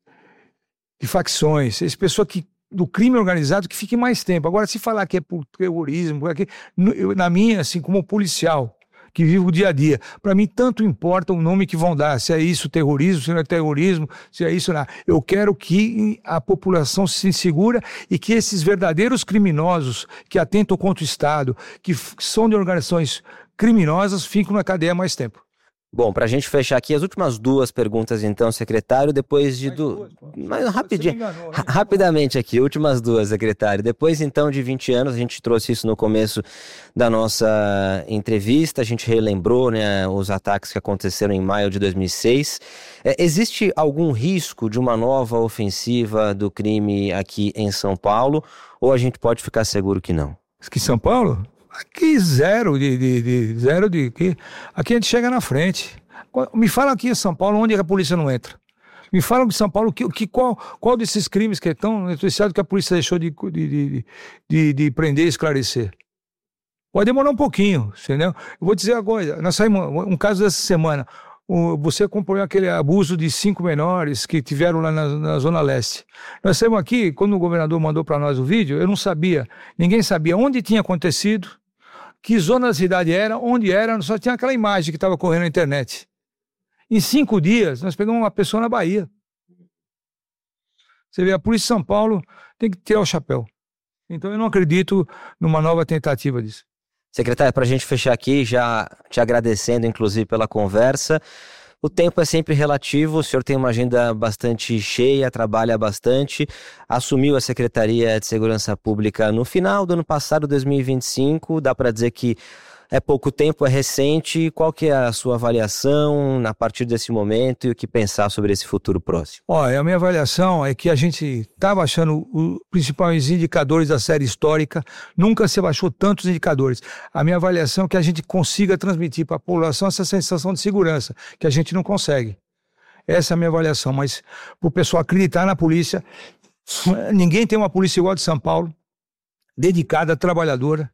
de facções, esse pessoa que do crime organizado que fique mais tempo. Agora, se falar que é por terrorismo, por aqui, eu, na minha, assim, como policial, que vive o dia a dia, para mim tanto importa o nome que vão dar, se é isso terrorismo, se não é terrorismo, se é isso não. Eu quero que a população se segura e que esses verdadeiros criminosos que atentam contra o Estado, que são de organizações criminosas, fiquem na cadeia mais tempo. Bom, para a gente fechar aqui, as últimas duas perguntas então, secretário, depois de... Du... Mas rapidinho, enganou, né? Rapidamente aqui, últimas duas, secretário. Depois então de vinte anos, a gente trouxe isso no começo da nossa entrevista, a gente relembrou, né, os ataques que aconteceram em maio de dois mil e seis. É, existe algum risco de uma nova ofensiva do crime aqui em São Paulo, ou a gente pode ficar seguro que não? Que São Paulo? Aqui zero de, de, de zero de aqui. Aqui a gente chega na frente. Me fala aqui em São Paulo onde a polícia não entra. Me fala em São Paulo que, que qual, qual desses crimes que é tão noticiado que a polícia deixou de, de, de, de, de prender e esclarecer. Pode demorar um pouquinho, entendeu? Eu vou dizer agora, nós saímos um caso dessa semana. Você acompanhou aquele abuso de cinco menores que tiveram lá na, na Zona Leste. Nós saímos aqui, quando o governador mandou para nós o vídeo, eu não sabia, ninguém sabia onde tinha acontecido, que zona da cidade era, onde era, só tinha aquela imagem que estava correndo na internet. Em cinco dias, nós pegamos uma pessoa na Bahia. Você vê, a Polícia de São Paulo tem que tirar o chapéu. Então eu não acredito numa nova tentativa disso. Secretário, para a gente fechar aqui, já te agradecendo inclusive pela conversa. O tempo é sempre relativo, o senhor tem uma agenda bastante cheia, trabalha bastante, assumiu a Secretaria de Segurança Pública no final do ano passado, dois mil e vinte e cinco, dá para dizer que é pouco tempo, é recente. Qual que é a sua avaliação a partir desse momento e o que pensar sobre esse futuro próximo? Olha, a minha avaliação é que a gente está baixando os principais indicadores da série histórica, nunca se baixou tantos indicadores. A minha avaliação é que a gente consiga transmitir para a população essa sensação de segurança, que a gente não consegue. Essa é a minha avaliação, mas para o pessoal acreditar na polícia, ninguém tem uma polícia igual a de São Paulo, dedicada, trabalhadora,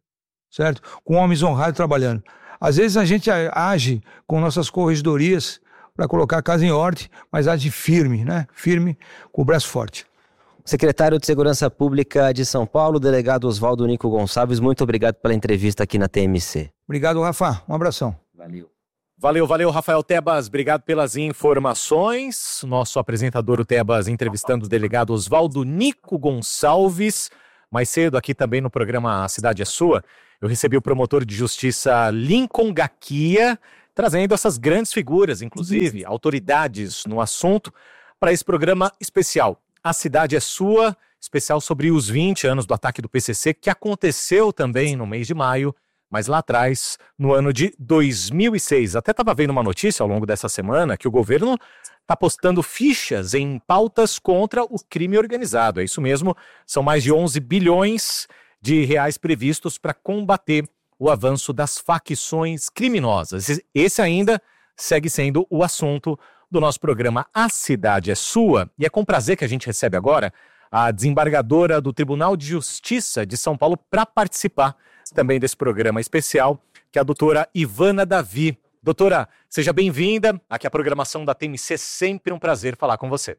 certo? Com homens honrados trabalhando. Às vezes a gente age com nossas corregedorias para colocar a casa em ordem, mas age firme, né? Firme, com o braço forte. Secretário de Segurança Pública de São Paulo, delegado Oswaldo Nico Gonçalves, muito obrigado pela entrevista aqui na T M C. Obrigado, Rafa. Um abração. Valeu. Valeu, valeu, Rafael Tebas. Obrigado pelas informações. Nosso apresentador, o Tebas, entrevistando o delegado Oswaldo Nico Gonçalves. Mais cedo, aqui também no programa A Cidade é Sua, eu recebi o promotor de justiça Lincoln Gaquia, trazendo essas grandes figuras, inclusive autoridades no assunto, para esse programa especial. A Cidade é Sua, especial sobre os vinte anos do ataque do P C C, que aconteceu também no mês de maio, mas lá atrás, no ano de dois mil e seis. Até estava vendo uma notícia ao longo dessa semana que o governo está postando fichas em pautas contra o crime organizado. É isso mesmo, são mais de onze bilhões de reais previstos para combater o avanço das facções criminosas. Esse ainda segue sendo o assunto do nosso programa A Cidade é Sua. E é com prazer que a gente recebe agora a desembargadora do Tribunal de Justiça de São Paulo para participar também desse programa especial, que é a doutora Ivana Davi. Doutora, seja bem-vinda. Aqui a programação da T M C, sempre um prazer falar com você.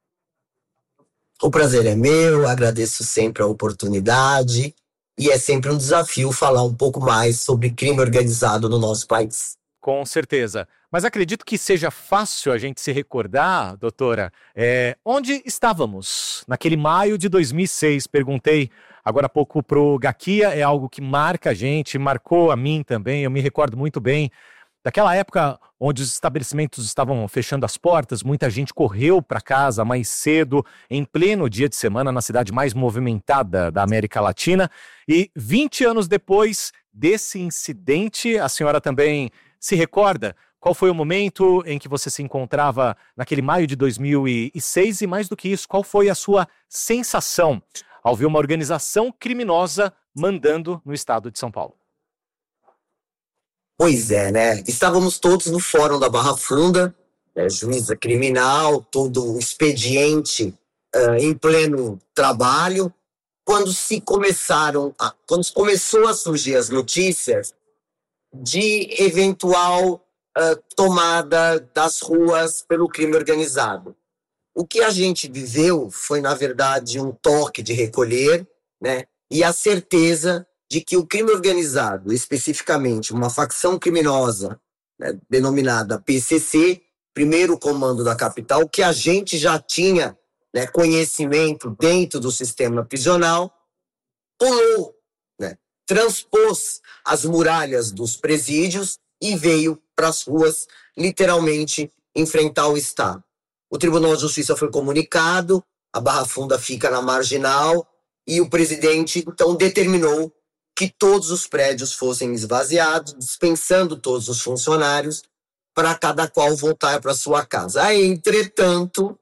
O prazer é meu, agradeço sempre a oportunidade e é sempre um desafio falar um pouco mais sobre crime organizado no nosso país. Com certeza. Mas acredito que seja fácil a gente se recordar, doutora, é, onde estávamos naquele maio de dois mil e seis. Perguntei agora há pouco para o Gaquia, é algo que marca a gente, marcou a mim também, eu me recordo muito bem. Daquela época onde os estabelecimentos estavam fechando as portas, muita gente correu para casa mais cedo, em pleno dia de semana, na cidade mais movimentada da América Latina. E vinte anos depois desse incidente, a senhora também se recorda qual foi o momento em que você se encontrava naquele maio de dois mil e seis? E mais do que isso, qual foi a sua sensação ao ver uma organização criminosa mandando no estado de São Paulo? Pois é, né? Estávamos todos no Fórum da Barra Funda, né, juíza criminal, todo o expediente uh, em pleno trabalho, quando se começaram, a, quando começou a surgir as notícias de eventual uh, tomada das ruas pelo crime organizado. O que a gente viveu foi, na verdade, um toque de recolher, né, e a certeza de que o crime organizado, especificamente uma facção criminosa, né, denominada P C C, primeiro comando da capital, que a gente já tinha, né, conhecimento dentro do sistema prisional, pulou, né, transpôs as muralhas dos presídios e veio para as ruas, literalmente, enfrentar o Estado. O Tribunal de Justiça foi comunicado, a Barra Funda fica na Marginal, e o presidente, então, determinou que todos os prédios fossem esvaziados, dispensando todos os funcionários, para cada qual voltar para sua casa. Aí, entretanto,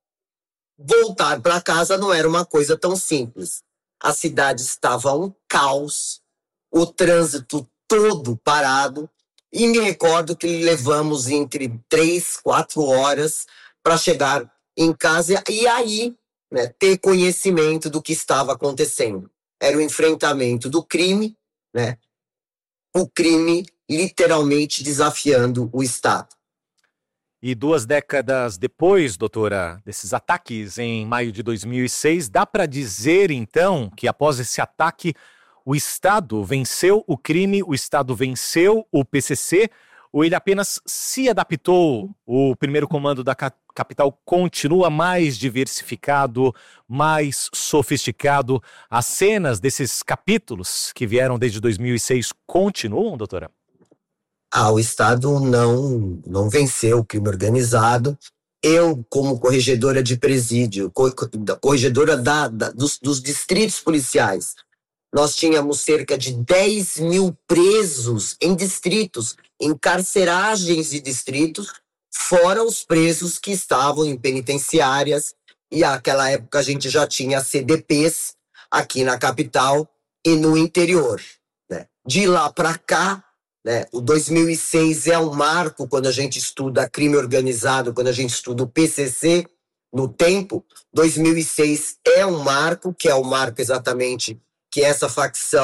voltar para casa não era uma coisa tão simples. A cidade estava um caos, o trânsito todo parado, e me recordo que levamos entre três, quatro horas para chegar em casa e aí, né, ter conhecimento do que estava acontecendo. Era o enfrentamento do crime, né? O crime literalmente desafiando o Estado. E duas décadas depois, doutora, desses ataques em maio de dois mil e seis, dá para dizer então que após esse ataque o Estado venceu o crime, o Estado venceu o P C C, ou ele apenas se adaptou? O primeiro comando da capital continua mais diversificado, mais sofisticado? As cenas desses capítulos que vieram desde dois mil e seis continuam, doutora? Ah, o Estado não, não venceu o crime organizado. Eu, como corregedora de presídio, corregedora da, da, dos, dos distritos policiais, nós tínhamos cerca de dez mil presos em distritos, em carceragens de distritos, fora os presos que estavam em penitenciárias. E naquela época a gente já tinha C D Ps aqui na capital e no interior, né? De lá para cá, né, o dois mil e seis é um marco quando a gente estuda crime organizado, quando a gente estuda o P C C no tempo. dois mil e seis é um marco, que é o marco exatamente que essa facção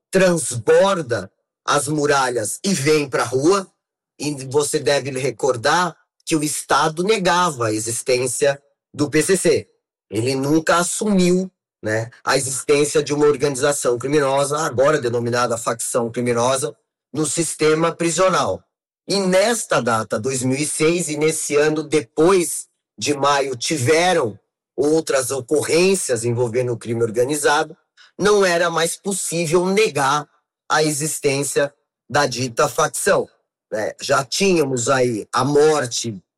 transborda as muralhas e vem para a rua. E você deve recordar que o Estado negava a existência do P C C. Ele nunca assumiu, né, a existência de uma organização criminosa, agora denominada facção criminosa, no sistema prisional. E nesta data, dois mil e seis, e nesse ano, depois de maio, tiveram outras ocorrências envolvendo o crime organizado, não era mais possível negar a existência da dita facção. Né? Já tínhamos aí a morte